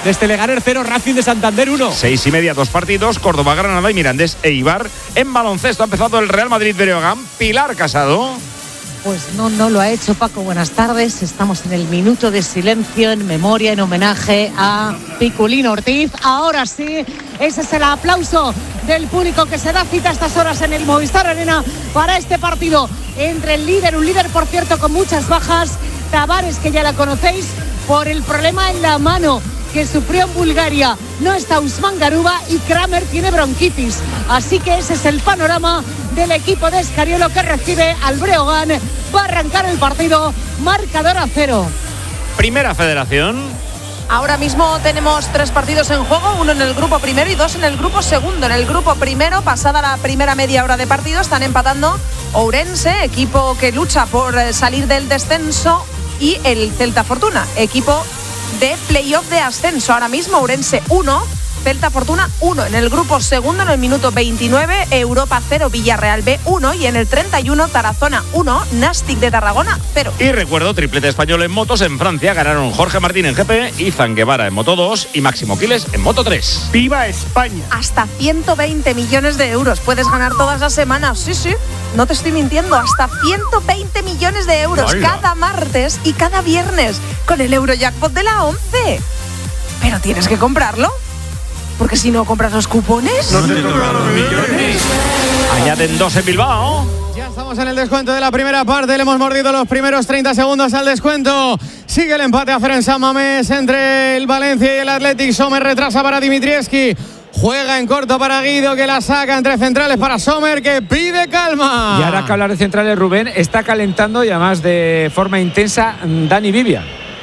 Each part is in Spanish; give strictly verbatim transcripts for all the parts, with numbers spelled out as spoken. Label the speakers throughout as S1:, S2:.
S1: este Leganés cero, Racing de Santander uno.
S2: Seis y media, dos partidos, Córdoba, Granada y Mirandés e Eibar. En baloncesto ha empezado el Real Madrid-Breogán. Pilar Casado.
S3: Pues no, no lo ha hecho Paco. Buenas tardes. Estamos en el minuto de silencio en memoria, en homenaje a Piculín Ortiz. Ahora sí, ese es el aplauso del público que se da cita a estas horas en el Movistar Arena para este partido entre el líder, un líder por cierto con muchas bajas, Tavares, que ya la conocéis, por el problema en la mano que sufrió en Bulgaria. No está Usman Garuba y Kramer tiene bronquitis. Así que ese es el panorama del equipo de Escariolo, que recibe al Breogán. Va a arrancar el partido, marcador a cero.
S2: Primera Federación.
S4: Ahora mismo tenemos tres partidos en juego, uno en el grupo primero y dos en el grupo segundo. En el grupo primero, pasada la primera media hora de partido, están empatando Ourense, equipo que lucha por salir del descenso, y el Celta Fortuna, equipo de playoff de ascenso. Ahora mismo Ourense uno, Celta Fortuna uno. En el grupo segundo, en el minuto veintinueve, Europa cero, Villarreal B uno, y en el treinta y uno, Tarazona uno, Nastic de Tarragona cero.
S2: Y recuerdo, triplete español en motos. En Francia ganaron Jorge Martín en G P, Izan Guevara en Moto dos y Máximo Quiles en Moto tres.
S5: ¡Viva España!
S4: Hasta ciento veinte millones de euros puedes ganar todas las semanas. Sí, sí, no te estoy mintiendo. Hasta ciento veinte millones de euros
S2: ¡Hola!
S4: Cada martes y cada viernes con el Eurojackpot de la once. Pero tienes que comprarlo, porque si no compras los cupones…
S5: No te tocan los millones.
S2: Añaden dos en Bilbao.
S1: Ya estamos en el descuento de la primera parte. Le hemos mordido los primeros treinta segundos al descuento. Sigue el empate a cero en San Mamés entre el Valencia y el Athletic. Sommer retrasa para Dimitrievski. Juega en corto para Guido, que la saca entre centrales para Sommer, que pide calma.
S6: Y ahora que hablar de centrales, Rubén, está calentando y además de forma intensa Dani Vivian.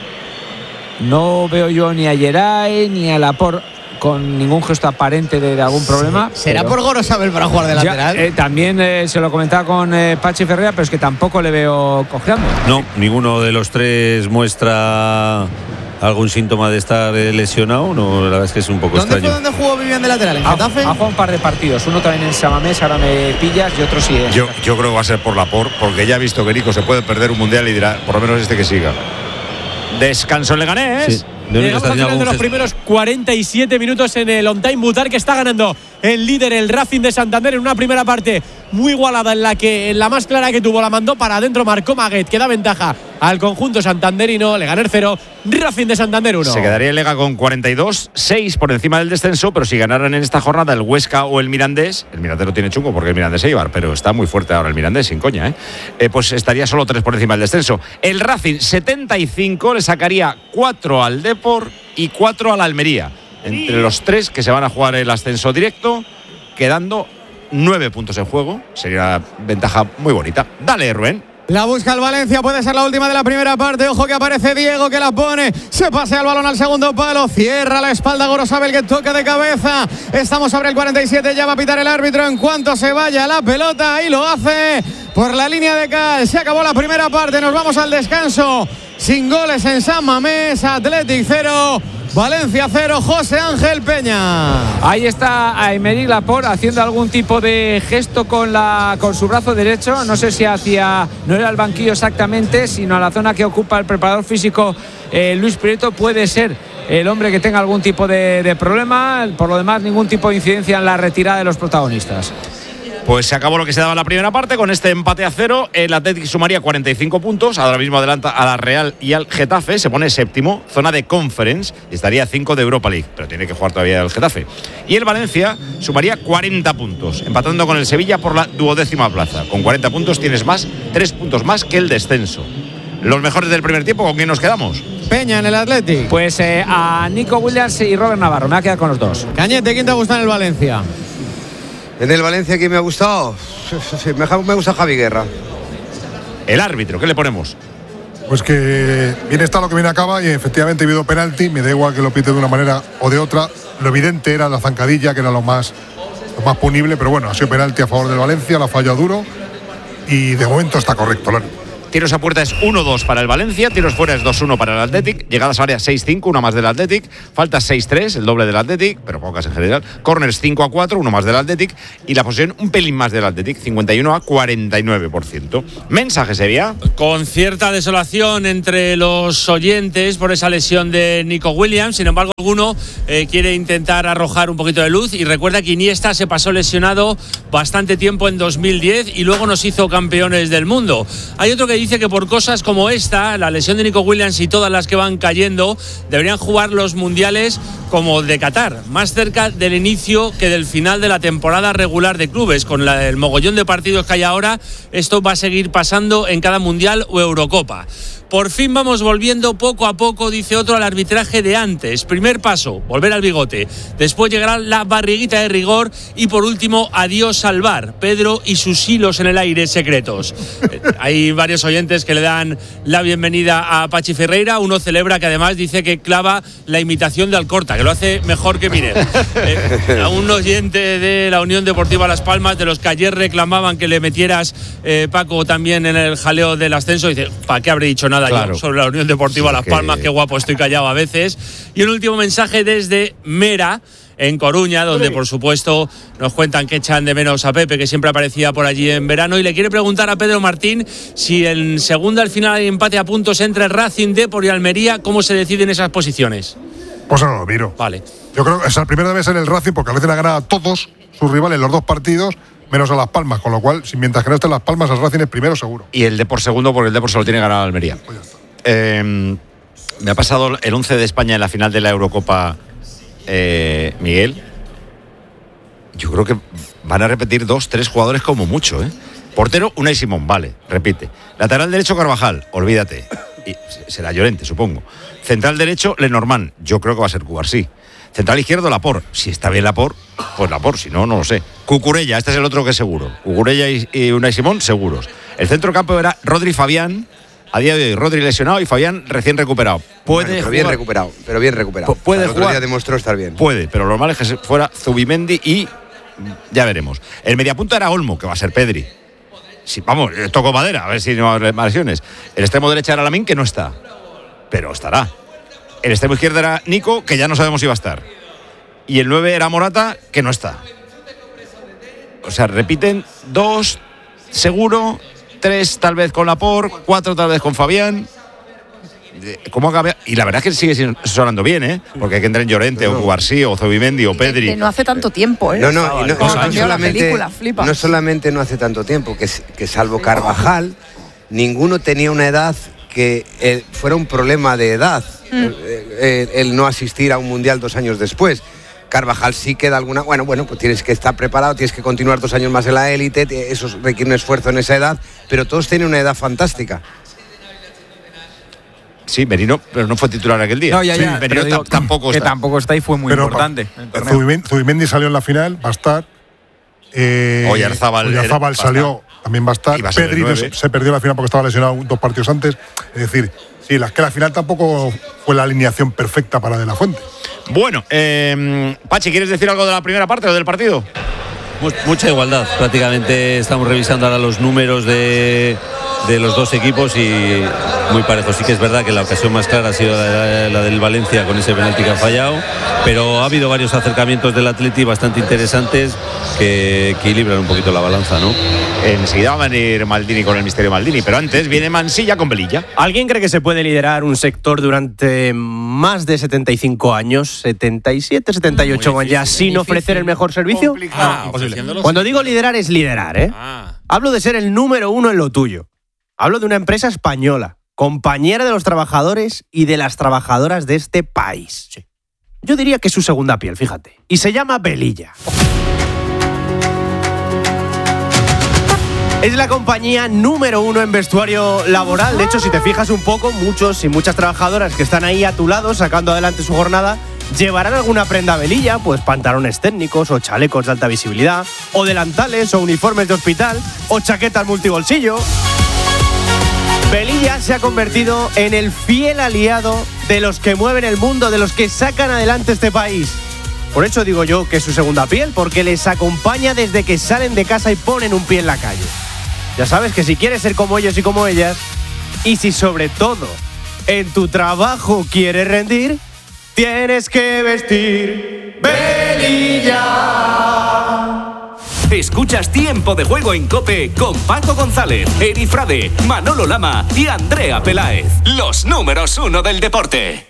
S6: No veo yo ni a Geray ni a Laporte con ningún gesto aparente de, de algún problema.
S1: ¿Será
S6: pero...
S1: por Gorosabel para jugar de lateral?
S6: Ya, eh, también eh, se lo comentaba con eh, Pachi Ferreira, pero es que tampoco le veo cojeando.
S7: No, ninguno de los tres muestra algún síntoma de estar lesionado. No, la verdad es que es un poco
S1: ¿Dónde
S7: extraño.
S1: fue donde jugó Vivian de lateral? ¿En
S6: Ha,
S1: Getafe?
S6: ha jugado un par de partidos, uno también en Samamés, ahora me pillas, y otro sí.
S8: Yo, yo creo que va a ser por Laporte, porque ya ha visto que Nico se puede perder un mundial y dirá, por lo menos este que siga.
S2: Descanso en Leganés.
S7: Sí.
S1: Llegamos al final de los primeros cuarenta y siete minutos en el On Time Butar, que está ganando el líder, el Racing de Santander, en una primera parte muy igualada, en la que en la más clara que tuvo la mandó para adentro, marcó Maguet, que da ventaja al conjunto santanderino. Leganés cero, Racing de Santander uno.
S2: Se quedaría el Lega con cuarenta y dos, seis por encima del descenso, pero si ganaran en esta jornada el Huesca o el Mirandés, el Mirandés lo tiene chungo porque el Mirandés es Eibar, pero está muy fuerte ahora el Mirandés, sin coña, ¿eh? Eh, pues estaría solo tres por encima del descenso. El Racing setenta y cinco, le sacaría cuatro al Depor y cuatro a la Almería. Entre los tres que se van a jugar el ascenso directo, quedando nueve puntos en juego. Sería una ventaja muy bonita. Dale, Rubén.
S1: La busca el Valencia, puede ser la última de la primera parte. Ojo que aparece Diego, que la pone, se pasea el balón al segundo palo, cierra la espalda Gorosabel, que toca de cabeza. Estamos sobre el cuarenta y siete, ya va a pitar el árbitro en cuanto se vaya la pelota, y lo hace por la línea de cal. Se acabó la primera parte, nos vamos al descanso. Sin goles en San Mamés, Athletic cero, Valencia cero, José Ángel Peña.
S6: Ahí está Aymeric Laporte haciendo algún tipo de gesto con, la, con su brazo derecho. No sé si hacia, no era el banquillo exactamente, sino a la zona que ocupa el preparador físico eh, Luis Prieto. Puede ser el hombre que tenga algún tipo de, de problema. Por lo demás, ningún tipo de incidencia en la retirada de los protagonistas.
S2: Pues se acabó lo que se daba en la primera parte. Con este empate a cero, el Athletic sumaría cuarenta y cinco puntos. Ahora mismo adelanta a la Real y al Getafe. Se pone séptimo, zona de Conference, y estaría cinco de Europa League, pero tiene que jugar todavía el Getafe. Y el Valencia sumaría cuarenta puntos, empatando con el Sevilla por la duodécima plaza. Con cuarenta puntos tienes más, tres puntos más que el descenso. Los mejores del primer tiempo, ¿con quién nos quedamos?
S1: Peña en el Athletic.
S6: Pues eh, a Nico Williams y Robert Navarro. Me ha quedado con los dos.
S1: Cañete, ¿quién te gusta en el Valencia?
S9: En el Valencia, ¿quién me ha gustado? Sí, me, me gusta Javi Guerra.
S2: El árbitro, ¿qué le ponemos?
S10: Pues que bien está lo que bien acaba, y efectivamente ha habido penalti. Me da igual que lo pite de una manera o de otra. Lo evidente era la zancadilla, que era lo más, lo más punible, pero bueno, ha sido penalti a favor del Valencia, lo ha fallado duro y de momento está correcto, Lani.
S2: tiros a puerta es uno dos para el Valencia, tiros fuera es dos uno para el Athletic, llegadas a área seis cinco, una más del Athletic, faltas seis tres, el doble del Athletic, pero pocas en general, corners cinco a cuatro, uno más del Athletic, y la posesión un pelín más del Athletic, cincuenta y uno a cuarenta y nueve por ciento. Mensaje, Sevilla.
S11: Con cierta desolación entre los oyentes por esa lesión de Nico Williams, sin embargo alguno eh, quiere intentar arrojar un poquito de luz y recuerda que Iniesta se pasó lesionado bastante tiempo en dos mil diez y luego nos hizo campeones del mundo. Hay otro que dice que por cosas como esta, la lesión de Nico Williams y todas las que van cayendo, deberían jugar los mundiales como de Qatar, más cerca del inicio que del final de la temporada regular de clubes. Con la, el mogollón de partidos que hay ahora, esto va a seguir pasando en cada mundial o Eurocopa. Por fin vamos volviendo poco a poco, dice otro, al arbitraje de antes. Primer paso, volver al bigote. Después llegará la barriguita de rigor y por último, adiós al V A R. Pedro y sus hilos en el aire secretos. Eh, hay varios oyentes que le dan la bienvenida a Pachi Ferreira. Uno celebra que además dice que clava la imitación de Alcorta, que lo hace mejor que Miner. Eh, a un oyente de la Unión Deportiva Las Palmas, de los que ayer reclamaban que le metieras, eh, Paco, también en el jaleo del ascenso, dice, ¿para qué habré dicho nada? Claro. Yo sobre la Unión Deportiva sí, Las Palmas, que... qué guapo estoy callado a veces. Y un último mensaje desde Mera, en Coruña, donde por supuesto nos cuentan que echan de menos a Pepe, que siempre aparecía por allí en verano, y le quiere preguntar a Pedro Martín si en segunda al final hay empate a puntos entre Racing, Depor y Almería, ¿cómo se deciden esas posiciones?
S10: Pues ahora lo miro.
S11: Vale.
S10: Yo creo que es el primero debe ser el Racing, porque el Racing ha ganado a todos sus rivales los dos partidos, menos a Las Palmas, con lo cual, si mientras que no estén Las Palmas, el Racing es primero seguro.
S2: Y el Depor segundo, porque el Depor solo tiene ganado a Almería. Pues ya está. Eh, me ha pasado el once de España en la final de la Eurocopa, eh, Miguel. Yo creo que van a repetir dos, tres jugadores como mucho, ¿eh? Portero, Unai Simón, vale, repite. Lateral derecho, Carvajal, olvídate. Y será Llorente, supongo. Central derecho, Lenormand, yo creo que va a ser Cubarsí. Central izquierdo, Laporte. Si está bien Laporte, pues Laporte, si no, no lo sé. Cucurella, este es el otro que es seguro. Cucurella y, y Unai Simón, seguros. El centro campo era Rodri Fabián. A día de hoy, Rodri lesionado y Fabián recién recuperado. Puede
S9: bueno, pero
S2: jugar,
S9: bien recuperado, pero bien recuperado.
S2: Puede
S9: el otro
S2: jugar.
S9: día demostró estar bien.
S2: Puede, pero lo normal es que fuera Zubimendi y ya veremos. El mediapunta era Olmo, que va a ser Pedri. Sí, vamos, toco madera, a ver si no hay lesiones. El extremo derecho era Lamín, que no está, pero estará. El extremo izquierdo era Nico, que ya no sabemos si va a estar. Y el nueve era Morata, que no está. O sea, repiten dos, seguro. Tres tal vez con Laporte, cuatro tal vez con Fabián. ¿Cómo acaba? Y la verdad es que sigue sonando bien, ¿eh? Porque hay que entrar en Llorente, no, no. o Cubarsí, o Zubimendi, o Pedri.
S4: Que no hace tanto tiempo, ¿eh?
S9: No, no, y no, no, no, solamente,
S4: película,
S9: no solamente no hace tanto tiempo, que, que salvo Carvajal, ninguno tenía una edad que eh, fuera un problema de edad, mm. el, el, el no asistir a un mundial dos años después. Carvajal sí queda alguna... Bueno, bueno, pues tienes que estar preparado, tienes que continuar dos años más en la élite, eso requiere un esfuerzo en esa edad, pero todos tienen una edad fantástica.
S2: Sí, Merino, pero no fue titular aquel día.
S12: No, ya, ya.
S2: Sí, Merino
S12: digo,
S2: tampoco
S12: que
S2: está.
S12: tampoco está y fue muy
S10: pero,
S12: importante.
S10: Zubimendi, Zubimendi salió en la final, va a estar. Eh,
S2: Oyarzábal,
S10: Oyarzábal salió, también va a estar.
S2: A
S10: Pedri no, se perdió la final porque estaba lesionado dos partidos antes. Es decir, sí, la, que la final tampoco fue la alineación perfecta para De La Fuente.
S2: Bueno, eh, Pachi, ¿quieres decir algo de la primera parte o del partido?
S7: Mucha igualdad, prácticamente estamos revisando ahora los números de, de los dos equipos y muy parejos. Sí que es verdad que la ocasión más clara ha sido la, la del Valencia con ese penalti que ha fallado, pero ha habido varios acercamientos del Atleti bastante interesantes que equilibran un poquito la balanza, ¿no?
S2: Enseguida va a venir Maldini con el misterio Maldini, pero antes viene Mansilla con Velilla.
S13: ¿Alguien cree que se puede liderar un sector durante más de setenta y cinco años, setenta y siete, setenta y ocho años ya, sin ofrecer el mejor servicio?
S11: Ah,
S13: Cuando digo liderar es liderar, ¿eh?
S11: Ah.
S13: Hablo de ser el número uno en lo tuyo. Hablo de una empresa española, compañera de los trabajadores y de las trabajadoras de este país. Sí. Yo diría que es su segunda piel, fíjate. Y se llama Velilla. Es la compañía número uno en vestuario laboral. De hecho, si te fijas un poco, muchos y muchas trabajadoras que están ahí a tu lado, sacando adelante su jornada, llevarán alguna prenda Velilla, pues pantalones técnicos o chalecos de alta visibilidad, o delantales o uniformes de hospital, o chaquetas multibolsillo. Velilla se ha convertido en el fiel aliado de los que mueven el mundo, de los que sacan adelante este país. Por eso digo yo que es su segunda piel, porque les acompaña desde que salen de casa y ponen un pie en la calle. Ya sabes que si quieres ser como ellos y como ellas, Y si sobre todo en tu trabajo quieres rendir, tienes que vestir Velilla.
S12: Escuchas Tiempo de Juego en COPE con Paco González, Eri Frade, Manolo Lama y Andrea Peláez. Los números uno del deporte.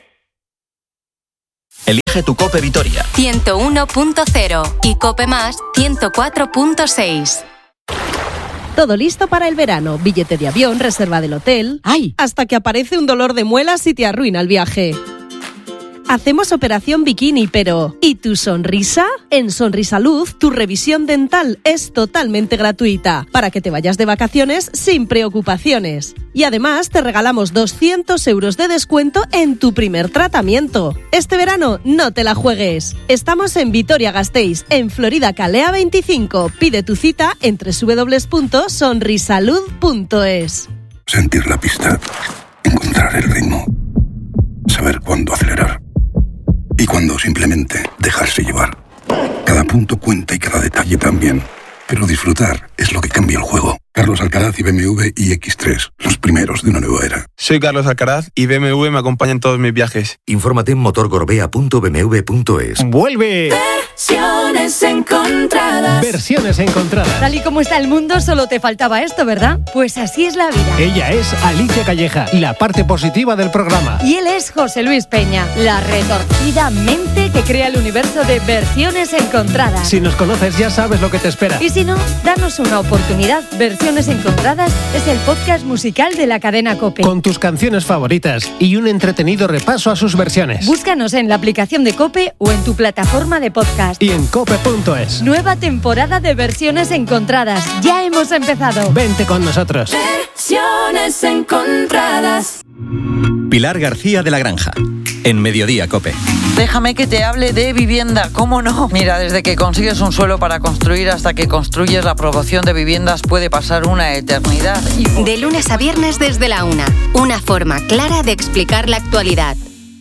S14: Elige tu COPE Vitoria.
S15: ciento uno punto cero y COPE Más ciento cuatro punto seis.
S16: Todo listo para el verano. Billete de avión, reserva del hotel. ¡Ay! Hasta que aparece un dolor de muelas y te arruina el viaje. Hacemos operación bikini, pero ¿y tu sonrisa? En Sonrisalud, tu revisión dental es totalmente gratuita para que te vayas de vacaciones sin preocupaciones. Y además te regalamos doscientos euros de descuento en tu primer tratamiento. Este verano no te la juegues. Estamos en Vitoria-Gasteiz, en Florida Calea veinticinco. Pide tu cita en doble u doble u doble u punto sonrisalud punto es.
S17: Sentir la pista, encontrar el ritmo, saber cuándo acelerar y cuándo simplemente dejarse llevar. Cada punto cuenta y cada detalle también, pero disfrutar es lo que cambia el juego. Carlos Alcaraz y B M W i X tres, los primeros de una nueva era.
S18: Soy Carlos Alcaraz y B M W me acompaña en todos mis viajes.
S14: Infórmate en motor gorbea punto b m w punto es.
S19: ¡Vuelve!
S20: Versiones encontradas.
S19: Versiones encontradas.
S21: Tal y como está el mundo, solo te faltaba esto, ¿verdad? Pues así es la vida.
S19: Ella es Alicia Calleja, la parte positiva del programa.
S21: Y él es José Luis Peña, la retorcida mente que crea el universo de Versiones encontradas.
S19: Si nos conoces ya sabes lo que te espera.
S21: Y si no, danos una oportunidad. Versiones encontradas es el podcast musical de la cadena COPE.
S19: Con tus canciones favoritas y un entretenido repaso a sus versiones.
S21: Búscanos en la aplicación de COPE o en tu plataforma de podcast.
S19: Y en cope punto es.
S21: Nueva temporada de Versiones encontradas. Ya hemos empezado.
S19: Vente con nosotros.
S20: Versiones encontradas.
S14: Pilar García de la Granja, en Mediodía COPE.
S22: Déjame que te hable de vivienda, ¿cómo no? Mira, desde que consigues un suelo para construir hasta que construyes la aprobación de viviendas puede pasar una eternidad. Y...
S15: De lunes a viernes desde la una. Una forma clara de explicar la actualidad.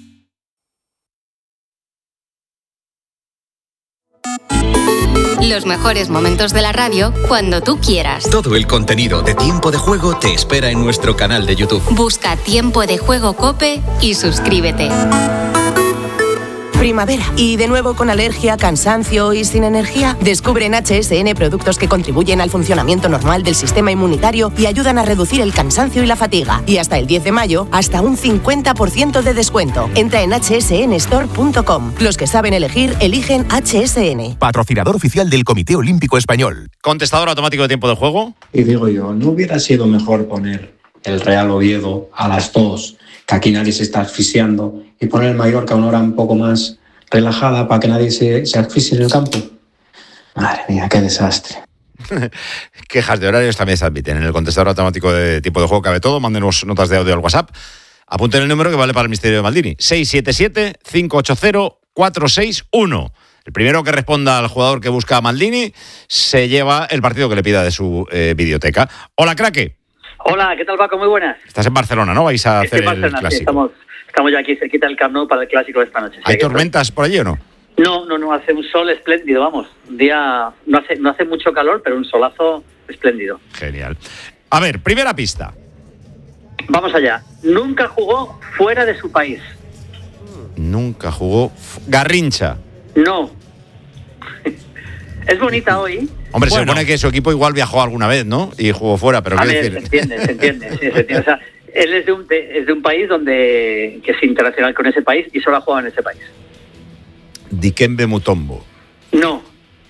S15: Los mejores momentos de la radio cuando tú quieras.
S14: Todo el contenido de Tiempo de Juego te espera en nuestro canal de YouTube.
S15: Busca Tiempo de Juego COPE y suscríbete.
S23: Primavera. Y de nuevo con alergia, cansancio y sin energía. Descubre en H S N productos que contribuyen al funcionamiento normal del sistema inmunitario y ayudan a reducir el cansancio y la fatiga. Y hasta el diez de mayo, hasta un cincuenta por ciento de descuento. Entra en h s n store punto com. Los que saben elegir, eligen H S N.
S14: Patrocinador oficial del Comité Olímpico Español.
S2: Contestador automático de Tiempo de Juego.
S24: Y digo yo, ¿no hubiera sido mejor poner el Real Oviedo a las dos, que aquí nadie se está asfixiando, y poner el Mallorca a una hora un poco más relajada para que nadie se, se asfixie en el campo? Madre mía, qué desastre.
S2: Quejas de horarios también se admiten. En el contestador automático de Tiempo de Juego cabe todo. Mándenos notas de audio al WhatsApp. Apunten el número que vale para el misterio de Maldini. seis siete siete, cinco ocho cero, cuatro seis uno. El primero que responda al jugador que busca a Maldini se lleva el partido que le pida de su eh, videoteca. Hola, Craque.
S25: Hola, ¿qué tal, Paco? Muy buenas.
S2: Estás en Barcelona, ¿no? Vais a hacer el clásico.
S25: Sí, estamos, estamos ya aquí cerquita del Camp Nou para el clásico de esta noche.
S2: ¿Hay tormentas por allí o no?
S25: No, no, no, hace un sol espléndido, vamos. Un día, no hace, no hace mucho calor, pero un solazo espléndido.
S2: Genial. A ver, primera pista.
S25: Vamos allá. Nunca jugó fuera de su país.
S2: Nunca jugó... Garrincha.
S25: No. Es bonita hoy.
S2: Hombre,
S25: bueno,
S2: se supone que su equipo igual viajó alguna vez, ¿no? Y jugó fuera, pero
S25: a
S2: ¿qué
S25: ver,
S2: decir?
S25: se entiende, se entiende, sí, se entiende. O sea, él es de, un, de, es de un país donde que es internacional con ese país y solo ha jugado en ese país.
S2: Dikembe Mutombo.
S25: No.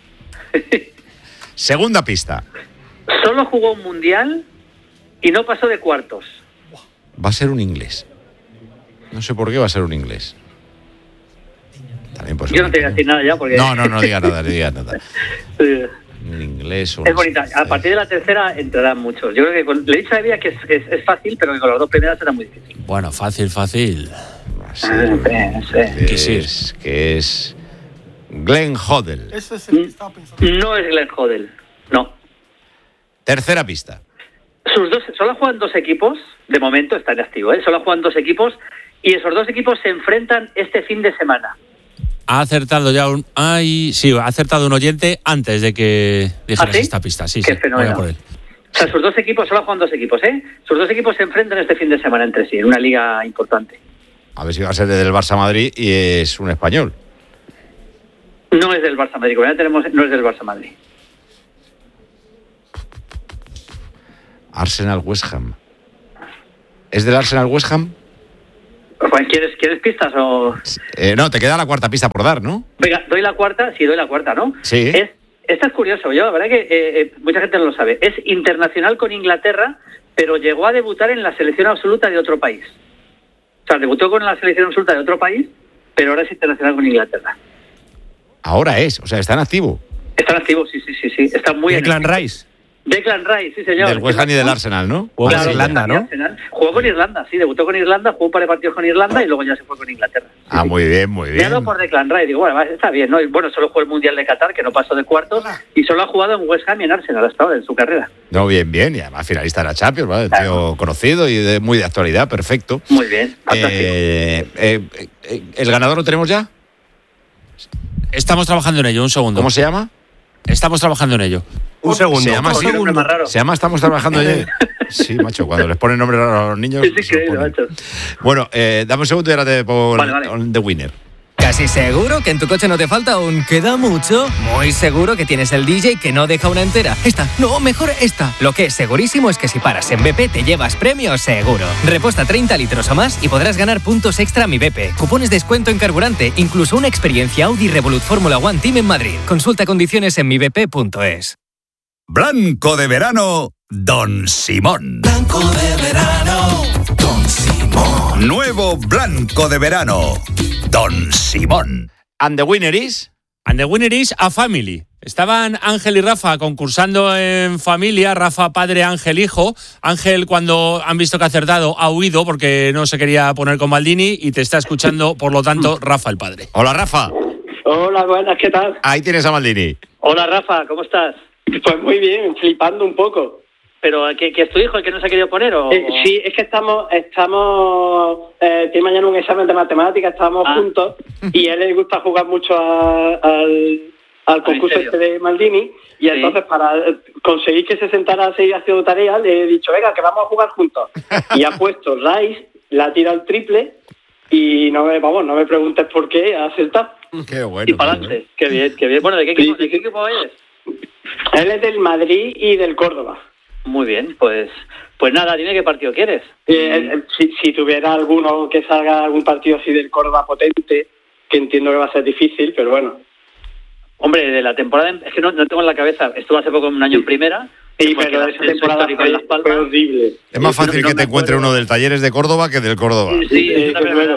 S2: Segunda pista.
S25: Solo jugó un mundial y no pasó de cuartos.
S2: Va a ser un inglés. No sé por qué va a ser un inglés. También
S25: Yo no te voy a decir nada ya porque...
S2: No, no, no digas nada, no digas nada.
S25: Sí.
S2: Un inglés o...
S25: Es bonita. A partir de la tercera entrarán muchos. Yo creo que con... le he dicho a Evia que es, es, es fácil, pero que con las dos primeras será muy difícil.
S11: Bueno, fácil, fácil.
S2: Sí, ¿Qué es, es? Que es Glenn Hoddle.
S25: Eso es el que estaba pensando. No es Glenn Hoddle, no.
S2: Tercera pista.
S25: Sus dos, solo juegan dos equipos, de momento está en activo, ¿eh? Solo juegan dos equipos y esos dos equipos se enfrentan este fin de semana.
S11: Ha acertado ya un... Ay, sí, ha acertado un oyente antes de que dijeras
S25: ¿Ah, sí?
S11: esta pista. Sí,
S25: Qué
S11: sí,
S25: fenómeno.
S11: vaya por él.
S25: O sea, sus dos equipos, solo juegan dos equipos, ¿eh? Sus dos equipos se enfrentan este fin de semana entre sí, en una liga importante.
S2: A ver si va a ser del Barça Madrid y es un español.
S25: No es del Barça Madrid, como ya tenemos, no es del Barça Madrid.
S2: Arsenal West Ham. ¿Es del Arsenal West Ham?
S25: Juan, ¿quieres, ¿quieres pistas o...?
S2: Eh, no, te queda la cuarta pista por dar, ¿no?
S25: Venga, doy la cuarta, sí, doy la cuarta, ¿no?
S2: Sí.
S25: Es, esta es curioso, yo, la verdad que eh, eh, mucha gente no lo sabe. Es internacional con Inglaterra, pero llegó a debutar en la selección absoluta de otro país. O sea, debutó con la selección absoluta de otro país, pero ahora es internacional con Inglaterra.
S2: Ahora es, o sea, está en activo.
S25: Está en activo, sí, sí, sí, sí. Está muy
S13: Declan Rice.
S25: Declan Rice, sí, señor.
S2: Del West Ham y del Arsenal, ¿no?
S13: Jugó
S25: Claro,
S13: con Irlanda, ¿no?
S25: Arsenal. Jugó con Irlanda, sí, debutó con Irlanda, jugó un par de partidos con Irlanda y luego ya se fue con Inglaterra. Sí,
S2: ah,
S25: sí.
S2: muy bien, muy bien.
S25: Me ha dado por Declan Rice, digo, bueno, está bien, ¿no? Y bueno, solo jugó el Mundial de Qatar, que no pasó de cuartos, y solo ha jugado en West Ham y en Arsenal hasta ahora, en su carrera.
S2: No, bien, bien, y además finalista de la Champions, ¿vale? Claro. Tío conocido y de, muy de actualidad, perfecto.
S25: Muy bien, fantástico.
S2: Eh, eh, eh, ¿El ganador lo tenemos ya?
S11: Estamos trabajando en ello, un segundo.
S2: ¿Cómo se llama?
S11: Estamos trabajando en ello.
S13: Un segundo.
S2: Se llama así. Se llama Estamos trabajando en ello. Sí, macho, cuando les ponen nombre raro a los niños.
S25: Es increíble, macho.
S2: Bueno, eh, dame un segundo y ahora te pongo
S25: vale, vale.
S2: The Winner.
S1: ¿Casi seguro que en tu coche no te falta un queda mucho? Muy seguro que tienes el D J que no deja una entera. Esta, no, mejor esta. Lo que es segurísimo es que si paras en B P te llevas premios seguro. Reposta treinta litros o más y podrás ganar puntos extra a mi B P. Cupones de descuento en carburante, incluso una experiencia Audi Revolut Fórmula One Team en Madrid. Consulta condiciones en mi b p punto es.
S3: Blanco de verano, Don Simón.
S5: Blanco de verano, Don Simón.
S3: Nuevo Blanco de verano, Don Simón.
S2: And the winner is...
S11: And the winner is a family. Estaban Ángel y Rafa concursando en familia, Rafa padre, Ángel hijo. Ángel, cuando han visto que ha acertado, ha huido porque no se quería poner con Maldini y te está escuchando, por lo tanto, Rafa el padre.
S2: Hola, Rafa.
S6: Hola, buenas, ¿qué tal?
S2: Ahí tienes a Maldini.
S25: Hola, Rafa, ¿cómo estás?
S6: Pues muy bien, flipando un poco.
S25: ¿Pero que, que es tu hijo el que no se ha querido poner o...?
S6: Eh, sí, es que estamos, estamos eh, tiene mañana un examen de matemáticas, estábamos ah. juntos y a él le gusta jugar mucho a, al, al concurso este de Maldini y sí. Entonces para conseguir que se sentara a seguir haciendo tareas le he dicho, venga, que vamos a jugar juntos. Y ha puesto Rice, la ha tirado el triple y no me, vamos, no me preguntes por qué, ha acertado.
S2: Qué bueno.
S25: Y para adelante, qué bien, qué bien. Bueno, ¿de qué equipo, ¿de qué equipo es?
S6: Él es del Madrid y del Córdoba.
S25: Muy bien, pues pues nada, dime qué partido quieres.
S6: Eh, eh, si, si tuviera alguno que salga algún partido así del Córdoba potente, que entiendo que va a ser difícil, pero bueno.
S25: Hombre, de la temporada, es que no, no tengo en la cabeza, estuve hace poco un año en primera.
S6: Sí, pero esa temporada fue, fue horrible.
S2: Es más fácil no, no que te encuentre uno del Talleres de Córdoba que del Córdoba.
S25: Sí, sí, sí, es bueno.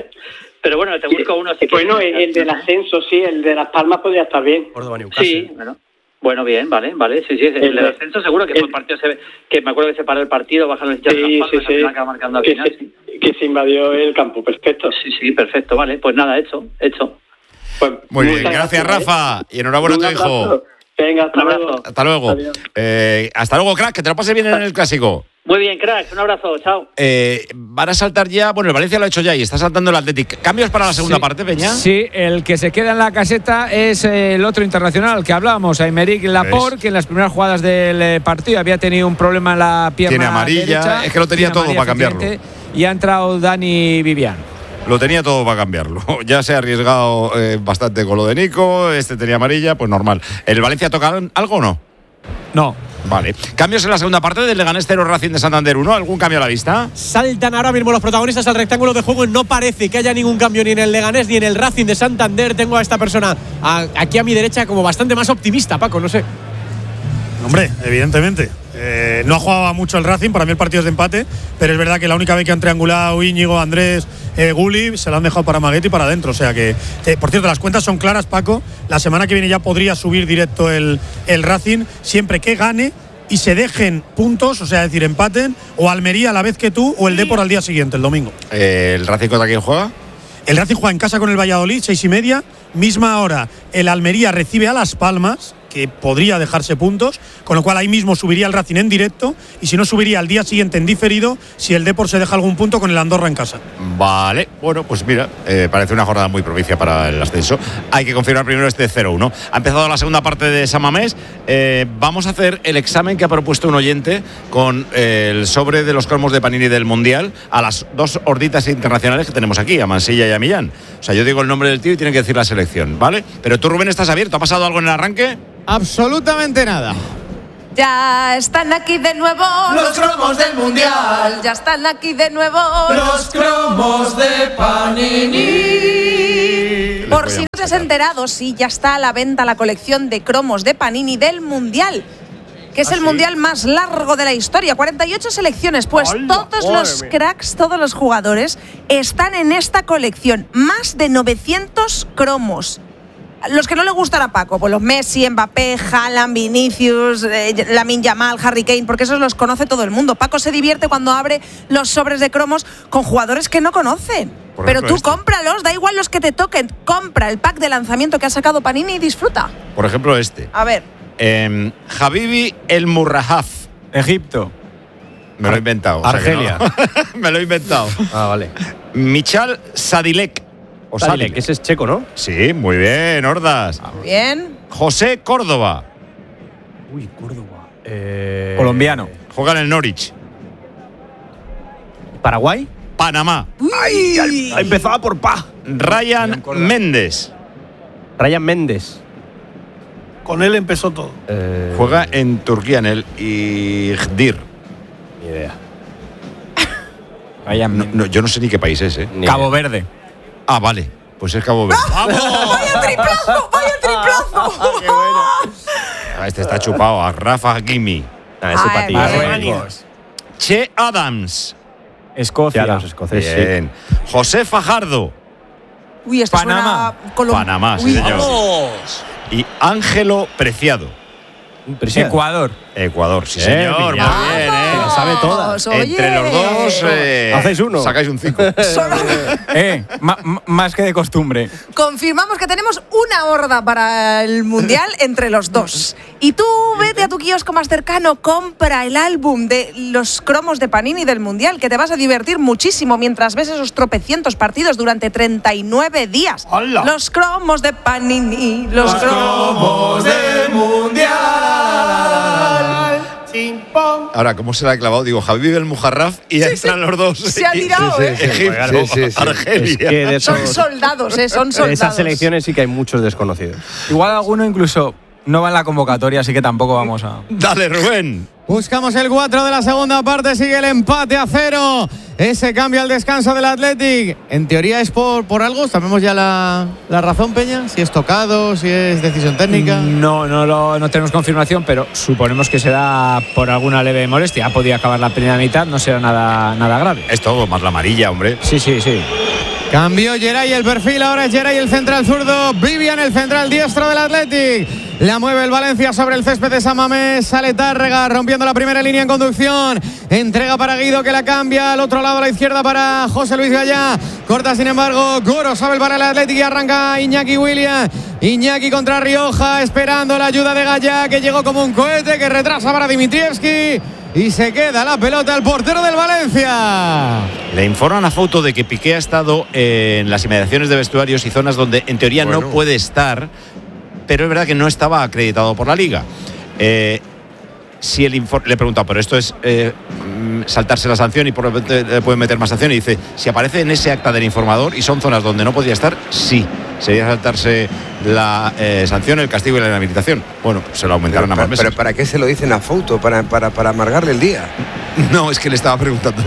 S25: Pero bueno, te busco uno así.
S6: Bueno, el, el del ascenso, sí, el de Las Palmas podría estar bien.
S13: Córdoba, Newcastle.
S25: Sí, bueno. Bueno, bien, vale, vale, sí, sí, el, el del ascenso seguro que el, fue el partido, se, que me acuerdo que se paró el partido, bajaron los hinchas de Las Palmas,
S6: sí, sí,
S25: acaba marcando al
S6: que,
S25: final,
S6: se,
S25: sí.
S6: que se invadió el campo, perfecto.
S25: Sí, sí, perfecto, vale, pues nada, hecho, hecho.
S6: Pues,
S2: muy bien, gracias, gracias Rafa, ¿eh? Y enhorabuena a tu hijo.
S6: Venga, hasta luego.
S2: Hasta luego. Eh, hasta luego, crack, que te lo pases bien en el clásico.
S25: Muy bien, crack, un abrazo, chao.
S2: Eh, van a saltar ya, bueno, el Valencia lo ha hecho ya y está saltando el Athletic. ¿Cambios para la segunda
S8: sí,
S2: parte, Peña?
S8: Sí, el que se queda en la caseta es el otro internacional que hablábamos, Aymeric Laporte, que en las primeras jugadas del partido había tenido un problema en la pierna
S2: Tiene amarilla,
S8: derecha,
S2: es que lo tenía todo para cambiarlo.
S8: Y ha entrado Dani Vivian.
S2: Lo tenía todo para cambiarlo. Ya se ha arriesgado eh, bastante con lo de Nico, este tenía amarilla, pues normal. ¿El Valencia toca algo o no?
S8: No.
S2: Vale. ¿Cambios en la segunda parte del Leganés cero Racing de Santander uno? ¿Algún cambio a la vista?
S13: Saltan ahora mismo los protagonistas al rectángulo de juego y no parece que haya ningún cambio ni en el Leganés ni en el Racing de Santander. Tengo a esta persona a, aquí a mi derecha como bastante más optimista, Paco, no sé.
S26: Hombre, evidentemente. Eh, no ha jugado mucho el Racing, para mí el partido es de empate, pero es verdad que la única vez que han triangulado Íñigo, Andrés, eh, Guli, se lo han dejado para Maguetti y para adentro. O sea que, eh, por cierto, las cuentas son claras, Paco. La semana que viene ya podría subir directo el, el Racing, siempre que gane y se dejen puntos, o sea, es decir, empaten, o Almería a la vez que tú, o el Depor al día siguiente, el domingo.
S2: Eh, ¿El Racing contra quién juega?
S26: El Racing juega en casa con el Valladolid, seis y media. Misma hora, el Almería recibe a Las Palmas. que podría dejarse puntos, con lo cual ahí mismo subiría el Racing en directo y si no subiría al día siguiente en diferido si el Depor se deja algún punto con el Andorra en casa.
S2: Vale, bueno, pues mira, eh, parece una jornada muy propicia para el ascenso. Hay que confirmar primero este cero uno. Ha empezado la segunda parte de San Mamés. Eh, vamos a hacer el examen que ha propuesto un oyente con eh, el sobre de los cromos de Panini del Mundial a las dos horditas internacionales que tenemos aquí, a Mansilla y a Millán. O sea, yo digo el nombre del tío y tienen que decir la selección, ¿vale? Pero tú, Rubén, estás abierto. ¿Ha pasado algo en el arranque?
S4: Absolutamente nada.
S21: Ya están aquí de nuevo
S5: los cromos del Mundial.
S21: Ya están aquí de nuevo
S5: los cromos de Panini.
S21: Por si no te has enterado, sí, ya está a la venta la colección de cromos de Panini del Mundial, que es ¿Ah, el sí? mundial más largo de la historia, cuarenta y ocho selecciones, pues ¡Hola! todos los mía. cracks, todos los jugadores están en esta colección, más de novecientos cromos. Los que no le gustan a Paco, pues los Messi, Mbappé, Haaland, Vinicius, eh, Lamine Yamal, Harry Kane, porque esos los conoce todo el mundo. Paco se divierte cuando abre los sobres de cromos con jugadores que no conocen. Por Pero tú este. cómpralos, da igual los que te toquen. Compra el pack de lanzamiento que ha sacado Panini y disfruta.
S2: Por ejemplo, este.
S21: A ver.
S2: Eh, Habibi El Murrahaf.
S8: Egipto.
S2: Me lo he inventado.
S8: Argelia.
S2: O sea no. Me lo he inventado.
S13: Ah, vale.
S2: Michal Sadilek.
S13: O Sadilek, ese es checo, ¿no?
S2: Sí, muy bien, Hordas.
S21: Muy bien.
S2: José Córdoba.
S13: Uy, Córdoba. Eh...
S8: Colombiano.
S2: Juega en el Norwich.
S13: ¿Paraguay?
S2: Panamá.
S13: Ay, ay, empezaba por pa.
S2: Ryan Méndez.
S13: Ryan Méndez.
S26: Con él empezó todo.
S2: Eh... Juega en Turquía, en el Iğdır.
S13: Ni idea.
S2: Ryan no, no, yo no sé ni qué país es, ¿eh?
S8: Ni Cabo idea. Verde.
S2: Ah, vale. Pues es Cabo Verde.
S21: ¡Vamos! ¡Vaya triplazo! ¡Vaya triplazo!
S2: ¡Qué bueno! Ah, este está chupado. A Rafa Hakimi.
S13: Ah, ese para ti.
S2: Che Adams.
S8: Escocia.
S13: Adams, escocés,
S2: bien.
S13: Sí.
S2: José Fajardo.
S21: Uy, esto
S8: Panamá.
S21: Colom-
S2: Panamá, sí,
S21: Uy,
S2: señor.
S21: vamos.
S2: Y Ángelo Preciado.
S8: Ecuador.
S2: Ecuador, sí,
S13: Eh,
S2: señor.
S13: mira.
S2: Muy bien, ¿eh?
S13: La sabe todas.
S21: Oye.
S2: Entre los dos eh,
S13: hacéis uno.
S2: Sacáis un cinco.
S8: eh, ma- más que de costumbre.
S21: Confirmamos que tenemos una horda para el Mundial entre los dos. Y tú vete a tu kiosco más cercano, compra el álbum de los cromos de Panini del Mundial, que te vas a divertir muchísimo mientras ves esos tropecientos partidos durante treinta y nueve días.
S26: ¡Hala!
S21: Los cromos de Panini, los,
S5: Los cromos del Mundial.
S2: Ahora, ¿cómo se la ha clavado? Digo, Javi El Mujarraf y
S21: Sí,
S2: entran
S21: sí.
S2: los dos.
S21: Se ha tirado,
S2: Sí,
S21: ¿eh?
S2: sí, sí. Egipto,
S13: Sí, sí, sí.
S2: Argelia.
S13: Es que de esos-
S21: Son soldados, ¿eh? Son
S13: De
S21: soldados.
S13: esas selecciones sí que hay muchos desconocidos.
S8: Igual alguno incluso no va en la convocatoria, así que tampoco vamos a...
S2: Dale, Rubén.
S4: Buscamos el cuatro de la segunda parte, sigue el empate a cero. Ese cambio al descanso del Athletic. En teoría es por, por algo, sabemos ya la, la razón, Peña, si es tocado, si es decisión técnica.
S8: No, no, lo, no tenemos confirmación, pero suponemos que será por alguna leve molestia. Ha podido acabar la primera mitad, no será nada, nada grave.
S2: Es todo, más la amarilla, hombre.
S8: Sí, sí, sí.
S4: Cambió Geray el perfil, ahora es Geray el central zurdo, Vivian el central diestro del Athletic. La mueve el Valencia sobre el césped de San Mamés, sale Tárrega rompiendo la primera línea en conducción. Entrega para Guido que la cambia al otro lado a la izquierda para José Luis Gallá. Corta sin embargo Goro, sabe el para el Athletic y arranca Iñaki Williams. Iñaki contra Rioja, esperando la ayuda de Gallá que llegó como un cohete que retrasa para Dimitrievski. Y se queda la pelota el portero del Valencia.
S2: Le informan a Fouto de que Piqué ha estado en las inmediaciones de vestuarios y zonas donde en teoría bueno. no puede estar, pero es verdad que no estaba acreditado por la Liga. Eh, si el infor- le he preguntado, pero esto es eh, saltarse la sanción y por lo tanto le pueden meter más sanción. Y dice, si aparece en ese acta del informador y son zonas donde no podía estar, sí, sería saltarse la eh, sanción, el castigo y la inhabilitación. Bueno, se lo aumentaron
S7: pero,
S2: a más meses.
S7: Pero ¿para qué se lo dicen a Fouto? ¿Para, para, para amargarle el día?
S2: No, es que le estaba preguntando.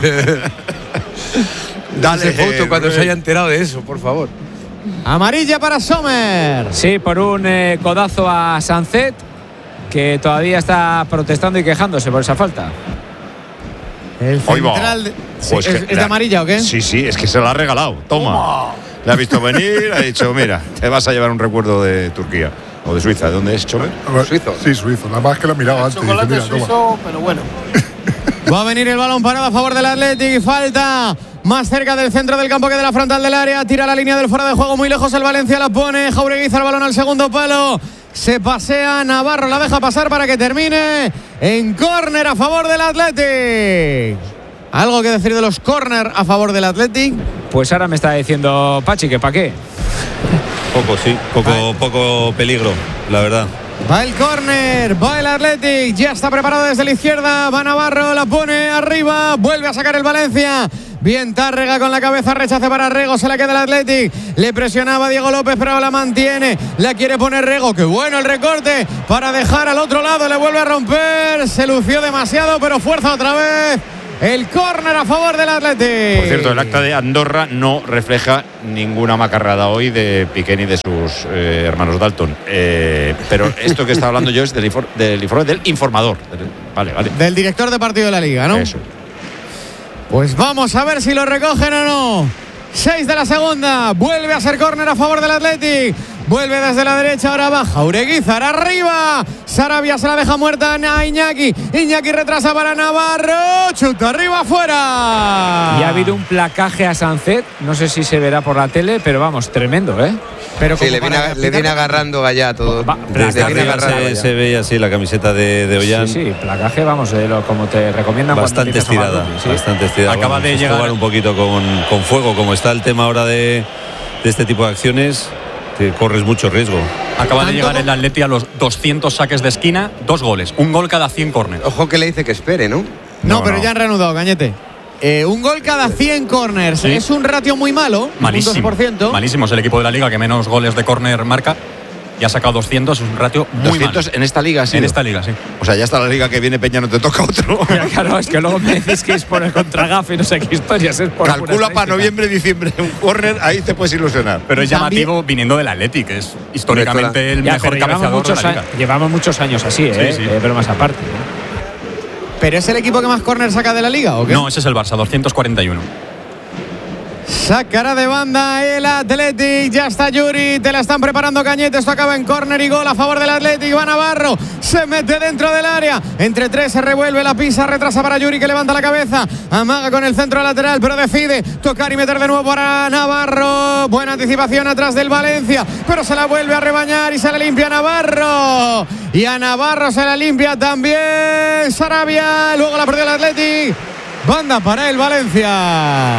S7: Dale, Fouto, cuando se haya enterado de eso, por favor.
S4: Amarilla para Sommer.
S8: Sí, por un eh, codazo a Sancet, que todavía está protestando y quejándose por esa falta.
S4: El central de...
S2: Pues
S4: ¿Es, ¿Es de amarilla o qué?
S2: Sí, sí, es que se la ha regalado. Toma. Toma. Le ha visto venir, ha dicho, mira, te vas a llevar un recuerdo de Turquía. O de Suiza. ¿De dónde es, Chomer?
S7: Suizo.
S9: Sí, suizo. Nada más que la miraba antes.
S26: Chocolate
S9: Dice, mira,
S26: suizo, pero bueno.
S4: Va a venir el balón parado a favor del Athletic y falta más cerca del centro del campo que de la frontal del área. Tira la línea del fuera de juego muy lejos. El Valencia la pone. Jaureguiza el balón al segundo palo. Se pasea Navarro, la deja pasar para que termine en córner a favor del Athletic. ¿Algo que decir de los córner a favor del Athletic?
S8: Pues ahora me está diciendo Pachi que para qué.
S10: Poco, sí, poco, poco peligro, la verdad.
S4: Va el córner, va el Athletic, ya está preparado desde la izquierda, va Navarro, la pone arriba, vuelve a sacar el Valencia. Bien Tárrega con la cabeza, rechace para Rego, se la queda el Athletic. Le presionaba Diego López, pero la mantiene. La quiere poner Rego, qué bueno el recorte para dejar al otro lado, le vuelve a romper. Se lució demasiado, pero fuerza otra vez. El córner a favor del Athletic.
S2: Por cierto, el acta de Andorra no refleja ninguna macarrada hoy de Piqué ni de sus eh, hermanos Dalton. Eh, pero esto que está hablando yo es del, infor del informe del informador. Vale, vale.
S4: Del director de partido de la Liga, ¿no?
S2: Eso.
S4: Pues vamos a ver si lo recogen o no. seis de la segunda. Vuelve a ser córner a favor del Athletic. Vuelve desde la derecha, ahora baja Ureguizar, arriba. Sarabia se la deja muerta a Iñaki. Iñaki retrasa para Navarro. Chuta arriba, afuera.
S8: Y ha habido un placaje a Sancet. No sé si se verá por la tele, pero vamos, tremendo, ¿eh?
S7: Pero sí, le viene, le viene agarrando Gallá todo. Va,
S10: Desde arriba se, se ve así la camiseta de, de Ollán.
S8: Sí, sí, placaje, vamos, eh, lo, como te recomiendan.
S10: Bastante estirada, sí. bastante estirada.
S12: Acaba
S10: bueno,
S12: de llegar
S10: jugar un poquito con, con fuego, como está el tema ahora de, de este tipo de acciones. Que corres mucho riesgo.
S12: Acaba de llegar el Atleti a los doscientos saques de esquina, dos goles, un gol cada cien córneres.
S7: Ojo que le dice que espere, ¿no?
S4: No, no pero no. Ya han reanudado, Cañete. Eh, un gol cada cien córners. ¿Sí? Es un ratio muy malo.
S12: Malísimo.
S4: Un dos por ciento.
S12: Malísimo. Es el equipo de la Liga que menos goles de córner marca. Y ha sacado doscientos, es un ratio muy
S2: doscientos
S12: malo.
S2: En esta liga, sí.
S12: En esta liga, sí.
S2: O sea, ya está la liga que viene, Peña, no te toca otro.
S8: Mira, claro, es que luego me decís que es por el contragafe y no sé qué historias. Es por
S2: Calcula para noviembre, diciembre un córner, ahí te puedes ilusionar.
S12: Pero es llamativo viniendo del Athletic, que es históricamente el
S8: ya,
S12: mejor cabeceador de la liga.
S8: Llevamos muchos años así, ¿eh? Sí, sí. Eh, pero más aparte. ¿eh?
S4: ¿Pero es el equipo que más córner saca de la liga o qué?
S12: No, ese es el Barça, doscientos cuarenta y uno.
S4: Sacará de banda el Athletic. Ya está Yuri. Te la están preparando, Cañete. Esto acaba en córner y gol a favor del Athletic. Va Navarro. Se mete dentro del área. Entre tres se revuelve la pisa. Retrasa para Yuri, que levanta la cabeza. Amaga con el centro lateral, pero decide tocar y meter de nuevo para Navarro. Buena anticipación atrás del Valencia, pero se la vuelve a rebañar y se la limpia Navarro. Y a Navarro se la limpia también Sarabia. Luego la perdió el Athletic. Banda para el Valencia.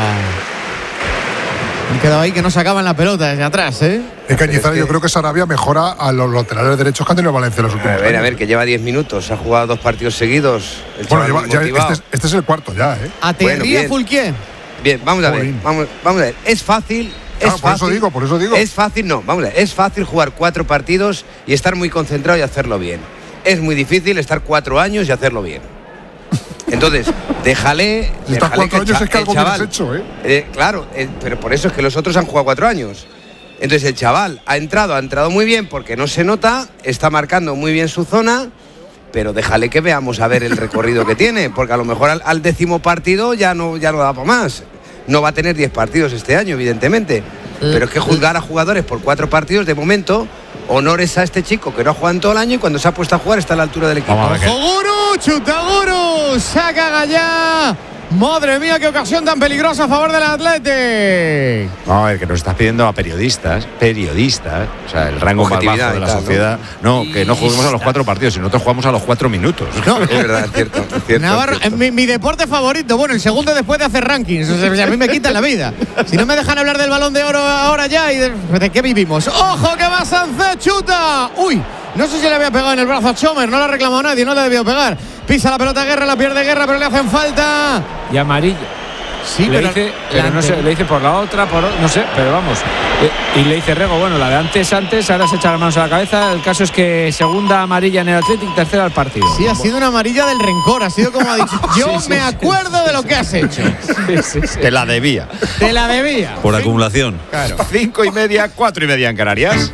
S4: Han quedado ahí que no sacaban la pelota desde atrás, ¿eh?
S9: En Cañizares, es que yo creo que Sarabia mejora a los laterales derechos que han tenido Valencia en los últimos
S7: años. A ver,
S9: años.
S7: a ver, que lleva diez minutos, ha jugado dos partidos seguidos.
S9: Bueno, lleva, ya este, es, este es el cuarto ya, ¿eh?
S4: Aterría bueno, Fulquier.
S7: Bien, vamos a ver, vamos, vamos a ver. Es fácil. Es
S9: claro, por
S7: fácil,
S9: eso digo, por eso digo.
S7: Es fácil, no, vamos a ver. Es fácil jugar cuatro partidos y estar muy concentrado y hacerlo bien. Es muy difícil estar cuatro años y hacerlo bien. Entonces, déjale.
S9: Estas cuatro años es que algo bien has hecho, ¿eh?
S7: eh claro, eh, pero por eso es que los otros han jugado cuatro años. Entonces, el chaval ha entrado, ha entrado muy bien porque no se nota, está marcando muy bien su zona, pero déjale que veamos a ver el recorrido que tiene, porque a lo mejor al, al décimo partido ya no, ya no da para más. No va a tener diez partidos este año, evidentemente. Pero es que juzgar a jugadores por cuatro partidos, de momento, honores a este chico que no ha jugado en todo el año y cuando se ha puesto a jugar está a la altura del equipo.
S4: ¡Guru! ¡Chuta Guru! ¡Saca Gallá! ¡Madre mía, qué ocasión tan peligrosa a favor del Athletic!
S2: Vamos a ver, que nos estás pidiendo a periodistas, periodistas, o sea, el rango más bajo de la tal, sociedad. No, no que no juguemos a los cuatro partidos, sino nosotros jugamos a los cuatro minutos.
S7: No, es verdad, es cierto. Es cierto,
S4: Navarro,
S7: es cierto.
S4: Mi, mi deporte favorito, bueno, el segundo después de hacer rankings. O sea, a mí me quitan la vida. Si no me dejan hablar del Balón de Oro ahora ya, ¿y de, de qué vivimos? ¡Ojo que va Sancet, chuta! ¡Uy! No sé si le había pegado en el brazo a Chomer, no la ha reclamado nadie, no le debió pegar. Pisa la pelota Guerra, la pierde Guerra, pero le hacen falta.
S8: Y amarilla.
S4: Sí,
S8: le
S4: pero,
S8: dice, pero no sé, le dice por la otra, por no sé, pero vamos. Y, y le dice Rego, bueno, la de antes, antes, ahora se echa las manos a la cabeza. El caso es que segunda amarilla en el Athletic, tercera al partido.
S4: Sí, ha sido una amarilla del rencor, ha sido como ha dicho. Yo sí, sí, me acuerdo sí, de lo que has hecho.
S2: Sí, sí, sí. Te la debía.
S4: Te la debía.
S10: Por ¿sí? acumulación.
S2: Claro. Cinco y media, cuatro y media en Canarias.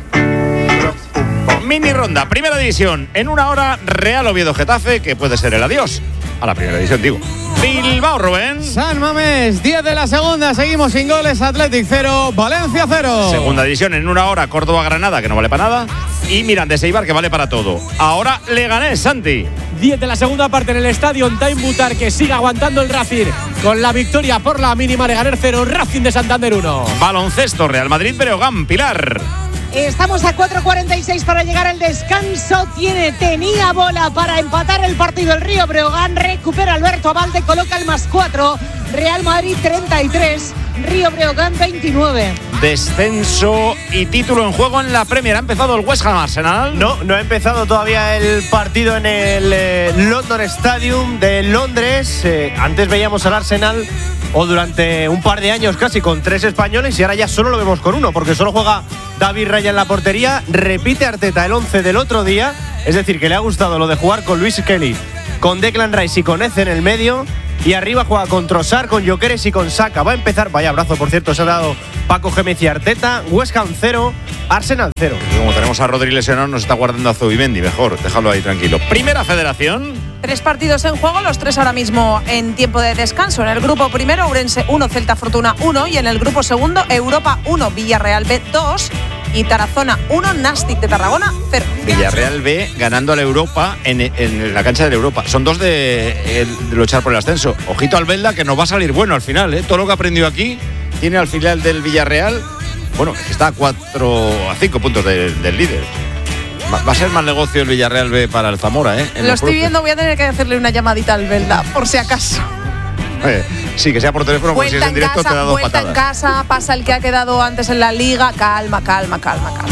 S2: Mini ronda, primera división. En una hora, Real Oviedo Getafe, que puede ser el adiós a la primera división, digo. Bilbao, Rubén.
S4: San Mamés, diez de la segunda. Seguimos sin goles. Athletic cero, Valencia cero.
S2: Segunda división en una hora, Córdoba Granada, que no vale para nada. Y Mirandés Eibar, que vale para todo. Ahora Leganés, Santi.
S16: diez de la segunda parte en el estadio. Time Butar, que sigue aguantando el Racing con la victoria por la mínima. Leganés cero, Racing de Santander uno.
S2: Baloncesto, Real Madrid, Breogán, Pilar.
S15: Estamos a cuatro cuarenta y seis para llegar al descanso. Tiene, tenía bola para empatar el partido el Río Breogán. Recupera Alberto Abalde, coloca el más cuatro. Real Madrid treinta y tres, Río Breogán veintinueve.
S2: Descenso y título en juego en la Premier. ¿Ha empezado el West Ham Arsenal?
S13: No, no ha empezado todavía el partido en el eh, London Stadium de Londres. Eh, antes veíamos al Arsenal, o durante un par de años casi, con tres españoles, y ahora ya solo lo vemos con uno, porque solo juega David Raya en la portería. Repite Arteta el once del otro día, es decir, que le ha gustado lo de jugar con Luis Kelly, con Declan Rice y con Eze en el medio. Y arriba juega con Trossard, con Gyökeres y con Saka. Va a empezar, vaya abrazo, por cierto, se ha dado Paco Gémez y Arteta. West Ham cero, Arsenal cero.
S2: Como tenemos a Rodri lesionado, nos está guardando a Zubimendi. Mejor, déjalo ahí tranquilo. Primera Federación.
S21: Tres partidos en juego, los tres ahora mismo en tiempo de descanso. En el grupo primero, Ourense uno, Celta Fortuna uno. Y en el grupo segundo, Europa uno, Villarreal B dos. Y Tarazona uno, Nastic de Tarragona cero.
S2: Villarreal B ganando a la Europa en, en la cancha de la Europa. Son dos de, de luchar por el ascenso. Ojito al Belda, que nos va a salir bueno al final, ¿eh? Todo lo que ha aprendido aquí tiene al final del Villarreal. Bueno, está a cuatro a cinco puntos de, del líder. Va, va a ser más negocio el Villarreal B para el Zamora, ¿eh?
S21: Lo estoy viendo, voy a tener que hacerle una llamadita al Belda, por si acaso.
S2: Eh, sí, que sea por teléfono, porque si es en directo
S21: casa,
S2: te da dos
S21: vuelta
S2: patadas.
S21: en casa, pasa el que ha quedado antes en la liga. Calma, calma, calma, calma.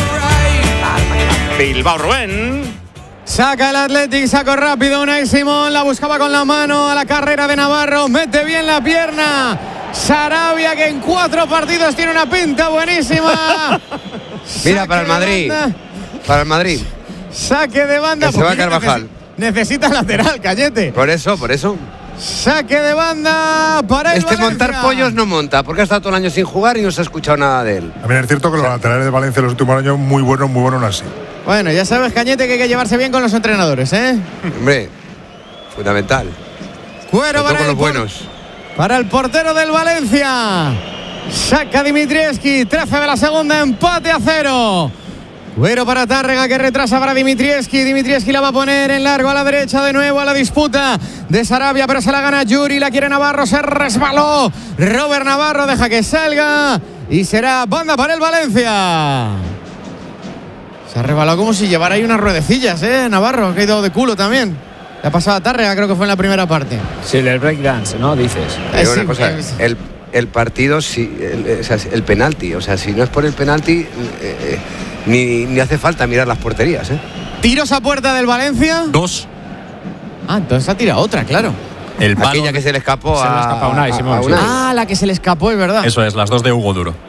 S21: calma.
S2: Bilbao, Rubén.
S4: Saca el Athletic, saco rápido. Unai Simón la buscaba con la mano a la carrera de Navarro. Mete bien la pierna. Sarabia, que en cuatro partidos tiene una pinta buenísima.
S7: Mira, para el Madrid. Para el Madrid.
S4: Saque de banda.
S7: Que se va a Carvajal.
S4: Necesita lateral, Cañete.
S7: Por eso, por eso.
S4: Saque de banda para el
S7: Este
S4: Valencia.
S7: montar pollos no monta, porque ha estado todo el año sin jugar y no se ha escuchado nada de él.
S9: También es cierto que los laterales de Valencia en los últimos años muy buenos, muy buenos así.
S4: Bueno, ya sabes, Cañete, que hay que llevarse bien con los entrenadores, ¿eh?
S7: Hombre, fundamental.
S4: Cuero para
S7: con
S4: el
S7: los buenos.
S4: Para el portero del Valencia. Saca Dimitrievski, trece de la segunda, empate a cero. Cuero para Tárrega, que retrasa para Dimitrievski. Dimitrievski la va a poner en largo a la derecha de nuevo a la disputa de Sarabia, pero se la gana Yuri, la quiere Navarro, se resbaló. Robert Navarro deja que salga y será banda para el Valencia. Se ha resbalado como si llevara ahí unas ruedecillas, ¿eh? Navarro, ha caído de culo también. Le ha pasado a Tárrega, creo que fue en la primera parte.
S8: Sí, el breakdance, ¿no? Dices.
S7: Eh, una sí, cosa, es... el, el partido, si, el, o sea, el penalti, o sea, si no es por el penalti... Eh, Ni, ni hace falta mirar las porterías, ¿eh?
S4: ¿Tiros a puerta del Valencia?
S12: Dos.
S4: Ah, entonces ha tirado otra, claro.
S7: El palo Aquella que se le escapó
S12: se
S7: a,
S12: le escapa a Unai, Simón,
S7: a
S12: sí.
S7: Unai.
S4: Ah, la que se le escapó, es verdad.
S12: Eso es, las dos de Hugo Duro.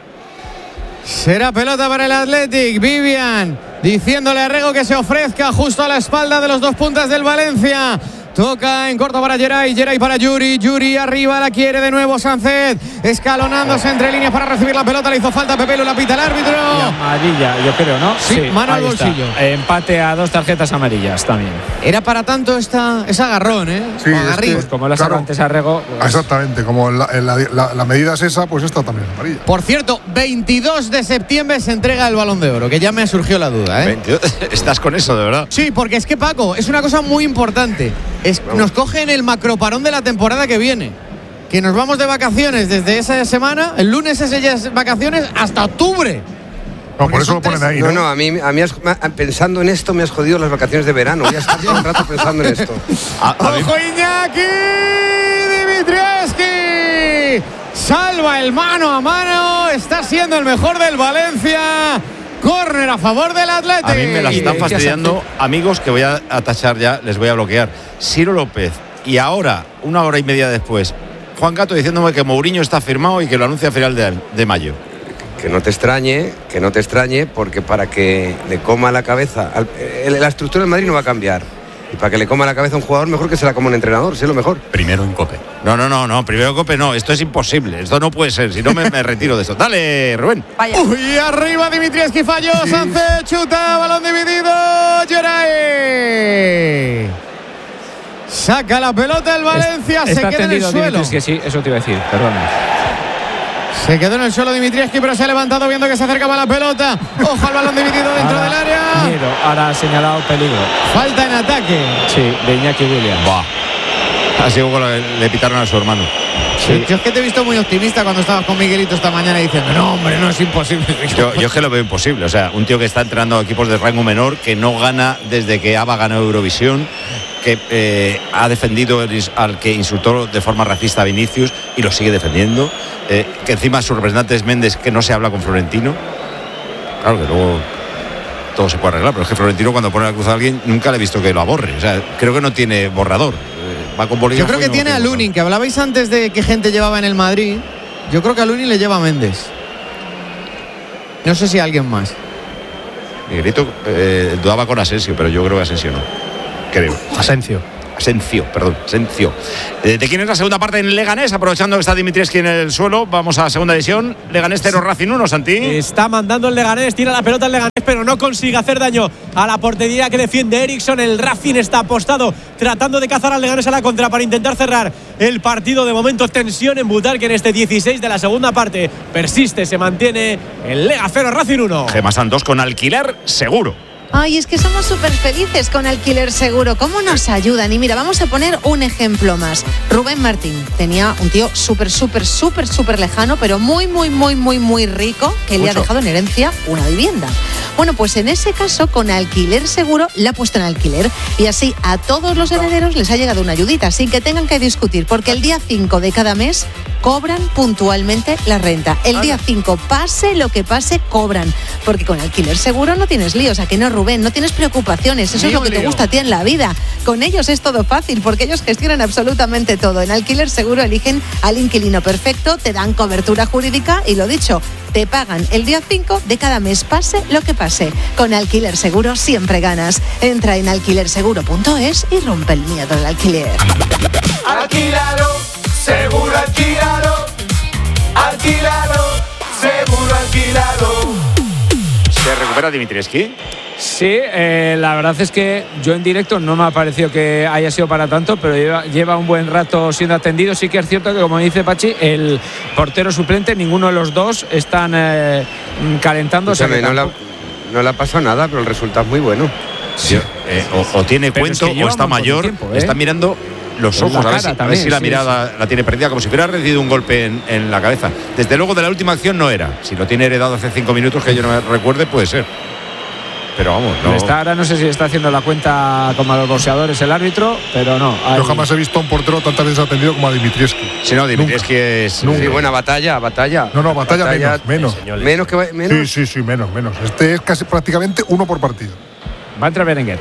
S4: Será pelota para el Athletic. Vivian diciéndole a Rego que se ofrezca justo a la espalda de los dos puntas del Valencia. Toca en corto para Geray, Geray para Yuri, Yuri arriba, la quiere de nuevo Sánchez, escalonándose entre líneas para recibir la pelota, le hizo falta a Pepelu, la pita el árbitro.
S8: Y amarilla, yo creo, ¿no?
S4: Sí, sí, mano al bolsillo.
S8: Empate a dos tarjetas amarillas también.
S4: Era para tanto esta, ese agarrón, ¿eh?
S9: Sí, es que,
S8: pues como la
S9: claro,
S8: sacó antes a Rego. Pues...
S9: Exactamente, como la, la, la, la medida es esa, pues esta también es amarilla.
S4: Por cierto, veintidós de septiembre se entrega el Balón de Oro, que ya me surgió la duda, ¿eh?
S2: veintidós ¿Estás con eso, de verdad?
S4: Sí, porque es que, Paco, es una cosa muy importante. Es, nos coge en el macroparón de la temporada que viene. Que nos vamos de vacaciones desde esa semana, el lunes es ya es vacaciones, hasta octubre.
S9: No, por eso lo ponen ahí, ¿no?
S7: No, no, a mí, a mí has, pensando en esto me has jodido las vacaciones de verano. Voy a estar todo el rato pensando en esto.
S2: A, a
S4: ¡Ojo, Iñaki! ¡Dimitrievski! Salva el mano a mano. Está siendo el mejor del Valencia. Córner a favor del Athletic.
S2: A mí me las están fastidiando amigos que voy a, a tachar ya, les voy a bloquear. Ciro López y ahora, una hora y media después, Juan Gato diciéndome que Mourinho está firmado y que lo anuncia a final de, de mayo.
S7: Que no te extrañe, que no te extrañe, porque para que le coma la cabeza, la estructura del Madrid no va a cambiar. Y para que le coma la cabeza a un jugador, mejor que se la coma un entrenador, si es lo mejor.
S12: Primero en Cope.
S2: No, no, no, no, primero en Cope no, esto es imposible, esto no puede ser, si no me, me retiro de esto. Dale, Rubén.
S21: Vaya.
S4: Uy, arriba Dimitrievski falló, sí. Sánchez chuta, balón dividido, Geray. Saca la pelota el Valencia,
S8: es,
S4: se queda en el suelo.
S8: Que sí, eso te iba a decir, perdona.
S4: Se quedó en el suelo Dimitrievski, pero se ha levantado viendo que se acercaba la pelota. Ojo al balón dividido dentro
S8: ahora,
S4: del área.
S8: Miedo, ahora ha señalado peligro.
S4: Falta en ataque.
S8: Sí, de Iñaki Williams.
S2: Bah. Así como le, le pitaron a su hermano.
S4: Sí. Yo es que te he visto muy optimista cuando estabas con Miguelito esta mañana diciendo, no, hombre, no es imposible.
S2: Yo, yo es que lo veo imposible. O sea, un tío que está entrenando a equipos de rango menor, que no gana desde que ABBA ganó Eurovisión, que eh, ha defendido al que insultó de forma racista a Vinicius y lo sigue defendiendo, eh, que encima su representante es Méndez, que no se habla con Florentino. Claro que luego todo se puede arreglar, pero es que Florentino cuando pone la cruz a alguien nunca le he visto que lo aborre. O sea, creo que no tiene borrador. Va con bolígrafo.
S4: Yo creo que
S2: no
S4: tiene a Lunin, que hablabais antes de qué gente llevaba en el Madrid. Yo creo que a Lunin le lleva a Méndez. No sé si a alguien más.
S2: Miguelito eh, dudaba con Asensio, pero yo creo que Asensio no. Creo.
S13: Asensio.
S2: Asensio, perdón, Asensio. Eh, ¿De quién es la segunda parte en Leganés? Aprovechando que está Dimitrievski en el suelo, vamos a la segunda división. Leganés cero, Racing uno, Santi.
S16: Está mandando el Leganés, tira la pelota el Leganés, pero no consigue hacer daño a la portería que defiende Eriksson. El Racing está apostado, tratando de cazar al Leganés a la contra para intentar cerrar el partido. De momento, tensión en Butarque en este dieciséis de la segunda parte. Persiste, se mantiene el Lega cero, Racing uno.
S2: Gema Santos con alquiler seguro.
S17: Ay, es que somos súper felices con Alquiler Seguro. ¿Cómo nos ayudan? Y mira, vamos a poner un ejemplo más. Rubén Martín tenía un tío súper, súper, súper, súper lejano, pero muy, muy, muy, muy, muy rico, que Mucho. le ha dejado en herencia una vivienda. Bueno, pues en ese caso, con Alquiler Seguro, le ha puesto en alquiler. Y así a todos los herederos les ha llegado una ayudita, sin que tengan que discutir, porque el día cinco de cada mes cobran puntualmente la renta. El día cinco, pase lo que pase, cobran. Porque con Alquiler Seguro no tienes líos, ¿a que no, Rubén? No tienes preocupaciones, eso es lo que te gusta a ti en la vida. Con ellos es todo fácil, porque ellos gestionan absolutamente todo. En Alquiler Seguro eligen al inquilino perfecto, te dan cobertura jurídica y, lo dicho, te pagan el día cinco de cada mes, pase lo que pase. Con Alquiler Seguro siempre ganas. Entra en alquiler seguro punto es y rompe el miedo del alquiler.
S5: Alquilado, seguro alquilado. Alquilado, seguro alquilado.
S2: ¿Se recupera Dimitrievski?
S8: Sí, eh, la verdad es que yo en directo no me ha parecido que haya sido para tanto, pero lleva, lleva un buen rato siendo atendido. Sí que es cierto que, como dice Pachi, el portero suplente, ninguno de los dos están eh, calentándose.
S7: Escúchame, no, la, no le ha pasado nada, pero el resultado es muy bueno.
S2: Sí. Eh, o, o tiene pero cuento es que o está mayor, tiempo, ¿eh? Está mirando los ojos, a ver, si, también, a ver si la sí, mirada sí. la tiene perdida, como si hubiera recibido un golpe en, en la cabeza. Desde luego de la última acción no era. Si lo tiene heredado hace cinco minutos, que yo no me recuerde, puede ser. Pero vamos, no.
S8: Está, ahora no sé si está haciendo la cuenta como a los boxeadores el árbitro, pero no.
S9: Hay... Yo jamás he visto a un portero tantas veces atendido como a Dimitrievski.
S2: Sí, no, Dimitrievski es...
S7: Nunca. Sí, buena batalla, batalla.
S9: No, no, batalla, batalla menos,
S7: menos. Menos que menos.
S9: Sí, sí, sí, menos, menos. Este es casi prácticamente uno por partido.
S8: Va a entrar Berenguer.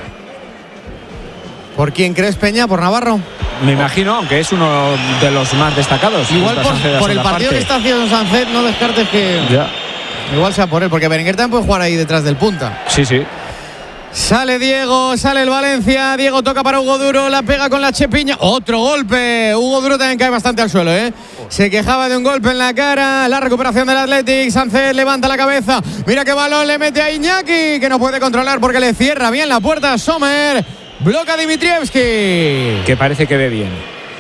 S4: ¿Por quién crees, Peña? ¿Por Navarro?
S8: Me imagino, aunque es uno de los más destacados.
S4: Igual por, por el partido parte. que está haciendo Sancet, no descartes que...
S8: Ya.
S4: Igual sea por él, porque Berenguer también puede jugar ahí detrás del punta.
S8: Sí, sí.
S4: Sale Diego, sale el Valencia. Diego toca para Hugo Duro, la pega con la Chepiña. Otro golpe. Hugo Duro también cae bastante al suelo, ¿eh? Se quejaba de un golpe en la cara. La recuperación del Athletic. Sánchez levanta la cabeza. Mira qué balón le mete a Iñaki, que no puede controlar porque le cierra bien la puerta a Sommer. Bloca Dimitrievski,
S8: que parece que ve bien.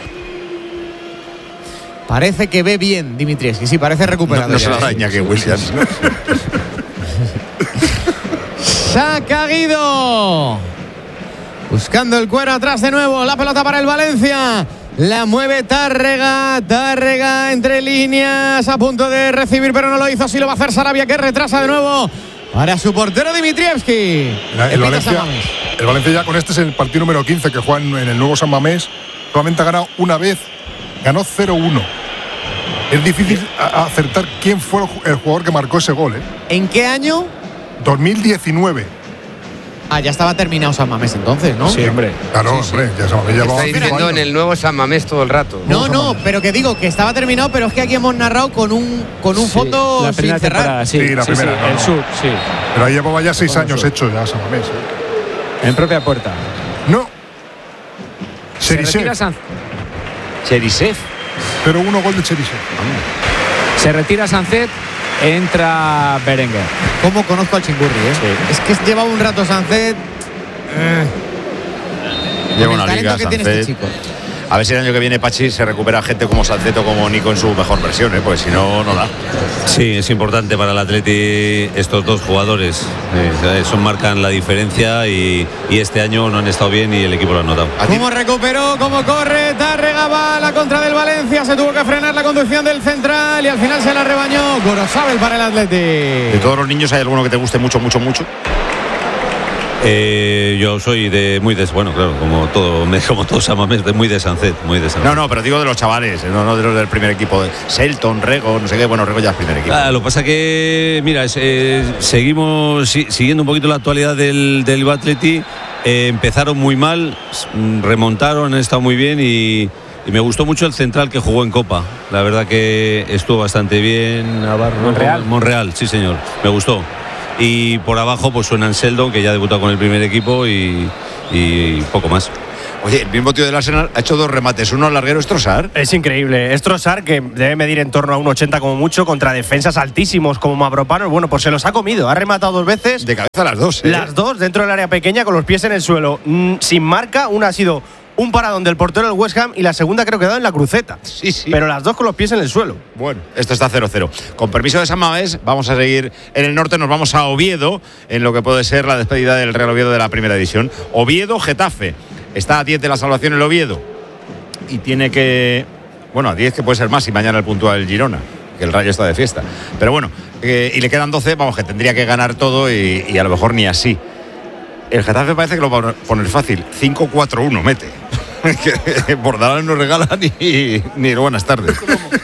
S4: Parece que ve bien Dimitrievski, sí, parece recuperado.
S2: No, no se la daña que Williams.
S4: Saca Guido. Buscando el cuero atrás de nuevo. La pelota para el Valencia. La mueve Tárrega. Tárrega entre líneas. A punto de recibir, pero no lo hizo. Así lo va a hacer Sarabia, que retrasa de nuevo para su portero Dimitrievski.
S9: El Valencia, el Valencia ya con este es el partido número quince que juega en el nuevo San Mamés. Solamente ha ganado una vez. Ganó cero uno. Es difícil acertar quién fue el jugador que marcó ese gol, ¿eh?
S4: ¿En qué año?
S9: dos mil diecinueve.
S4: Ah, ya estaba terminado San Mamés entonces, ¿no?
S9: Sí, hombre. Claro, sí, hombre. Sí. Ya San Mamés
S7: está diciendo en el nuevo San Mamés todo el rato.
S4: No, no, pero que digo que estaba terminado, pero es que aquí hemos narrado con un con un sí, fondo
S8: la
S4: sin cerrar.
S8: Sí,
S9: sí, la
S8: sí,
S9: primera.
S8: Sí, el sur, sí.
S9: Pero ahí llevaba ya seis años hecho ya San Mamés. ¿eh?
S8: En propia puerta.
S9: No.
S8: Cherisev. San...
S2: Cherisev.
S9: Pero uno gol de Cherisev.
S8: Se retira Sancet. Entra Berenguer.
S4: ¿Cómo conozco al Chingurri, eh? Sí. Es que lleva un rato Sancet. Eh.
S2: Lleva una liga
S4: que tiene este chico.
S2: A ver si el año que viene Pachi se recupera gente como Salcedo, como Nico en su mejor versión, ¿eh? Pues si no, no da.
S10: Sí, es importante para el Atleti estos dos jugadores. Eh, eso marcan la diferencia y, y este año no han estado bien y el equipo lo ha notado.
S4: ¿Cómo recuperó? ¿Cómo corre? Tárrega va a la contra del Valencia. Se tuvo que frenar la conducción del central y al final se la rebañó. Gorosabel para el Atleti.
S2: ¿De todos los niños hay alguno que te guste mucho, mucho, mucho?
S10: Eh, yo soy de muy de bueno, claro, como todo, como todos amamos, de muy de Sancet, muy de Sancet.
S2: No, no, pero digo de los chavales, no, no de los del primer equipo, de Selton, Rego, no sé qué, bueno, Rego ya es primer equipo.
S10: Ah, lo que pasa que, mira, es, eh, seguimos si, siguiendo un poquito la actualidad del, del Atleti. Eh, empezaron muy mal, remontaron, han estado muy bien y, y me gustó mucho el central que jugó en Copa. La verdad que estuvo bastante bien. Navarro,
S13: Monreal.
S10: Monreal, sí señor, me gustó. Y por abajo pues suena Sheldon, que ya ha debutado con el primer equipo y, y poco más.
S2: Oye, el mismo tío del Arsenal ha hecho dos remates, uno al larguero, es Trossard.
S13: Es increíble, es Trossard, que debe medir en torno a un ochenta como mucho, contra defensas altísimos como Mavropanos. Bueno, pues se los ha comido, ha rematado dos veces.
S2: De cabeza las dos, ¿eh?
S13: Las dos dentro del área pequeña con los pies en el suelo, mm, sin marca. Una ha sido un paradón del portero del West Ham y la segunda creo que ha dado en la cruceta.
S2: Sí, sí.
S13: Pero las dos con los pies en el suelo.
S2: Bueno, esto está cero cero. Con permiso de San Mamés, vamos a seguir en el norte, nos vamos a Oviedo, en lo que puede ser la despedida del Real Oviedo de la primera división. Oviedo-Getafe. Está a diez de la salvación el Oviedo. Y tiene que... Bueno, a diez que puede ser más si mañana el puntúa el Girona, que el Rayo está de fiesta. Pero bueno, eh, y le quedan doce, vamos, que tendría que ganar todo y, y a lo mejor ni así. El Getafe parece que lo va a poner fácil. cinco cuatro uno mete. Que Bordalás no regala ni, ni buenas tardes.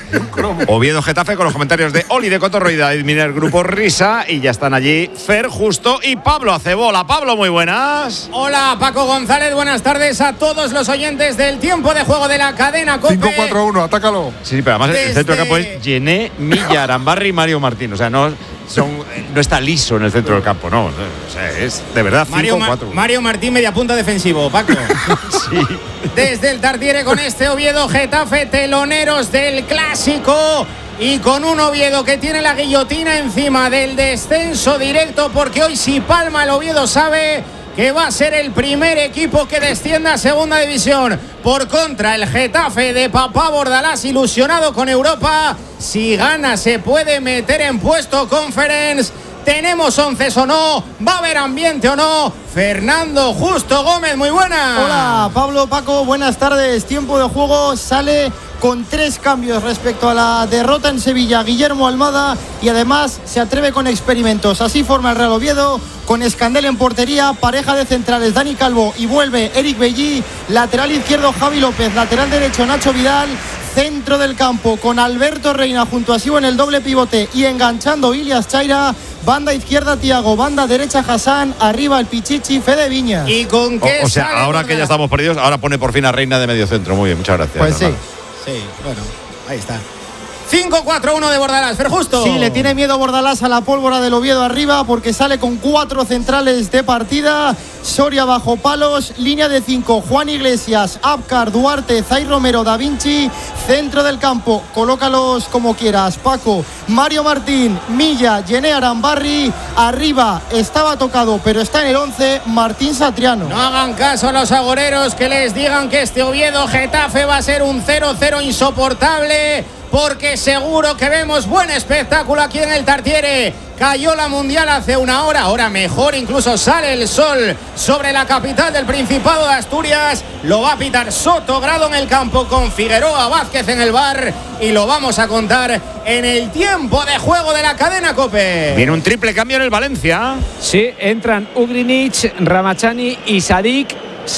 S2: Oviedo Getafe con los comentarios de Oli de Cotorro y David Miner, Grupo Risa. Y ya están allí Fer Justo y Pablo Acebola. Pablo, muy buenas.
S14: Hola, Paco González. Buenas tardes a todos los oyentes del tiempo de juego de la cadena COPE.
S9: cinco cuatro uno, atácalo.
S2: Sí, pero además
S14: Desde...
S2: el centro de campo es Gené, Milla, Arambarri y Mario Martín. O sea, no, son, no está liso en el centro del campo, no. O sea, es de verdad
S14: Mario, Ma Mario Martín, media punta defensivo, Paco.
S2: Sí.
S14: Desde el Tartiere con este Oviedo Getafe, teloneros del clásico. Y con un Oviedo que tiene la guillotina encima del descenso directo, porque hoy si palma el Oviedo sabe que va a ser el primer equipo que descienda a segunda división. Por contra, el Getafe de Papá Bordalás, ilusionado con Europa, si gana se puede meter en puesto Conference. ¿Tenemos once o no? ¿Va a haber ambiente o no? Fernando Justo Gómez, muy buena.
S18: Hola, Pablo, Paco, buenas tardes. Tiempo de juego sale con tres cambios respecto a la derrota en Sevilla. Guillermo Almada, y además se atreve con experimentos. Así forma el Real Oviedo, con Escandel en portería, pareja de centrales Dani Calvo y vuelve Eric Bellí, lateral izquierdo Javi López, lateral derecho Nacho Vidal, centro del campo con Alberto Reina junto a Sibo en el doble pivote y enganchando Ilias Chaira, banda izquierda Tiago, banda derecha Hassan, arriba el Pichichi Fede Viñas.
S14: ¿Y con qué?
S2: O, o sea, ahora que ya estamos perdidos, ahora pone por fin a Reina de medio centro. Muy bien, muchas gracias.
S18: Pues sí.
S14: Sí, bueno, ahí está. cinco cuatro uno de Bordalás, Fer Justo.
S18: Sí, le tiene miedo Bordalás a la pólvora del Oviedo arriba porque sale con cuatro centrales de partida. Soria bajo palos, línea de cinco, Juan Iglesias, Abkar, Duarte, Zay Romero, Da Vinci, centro del campo, colócalos como quieras, Paco, Mario Martín, Milla, Gené Arambarri, arriba estaba tocado pero está en el once, Martín Satriano.
S14: No hagan caso a los agoreros que les digan que este Oviedo Getafe va a ser un cero cero insoportable, porque seguro que vemos buen espectáculo aquí en el Tartiere. Cayó la Mundial hace una hora, ahora mejor, incluso sale el sol sobre la capital del Principado de Asturias. Lo va a pitar Soto Grado en el campo con Figueroa Vázquez en el bar y lo vamos a contar en el tiempo de juego de la cadena COPE.
S2: Viene un triple cambio en el Valencia.
S8: Sí, entran Ugrinic, Ramachani y Sadik.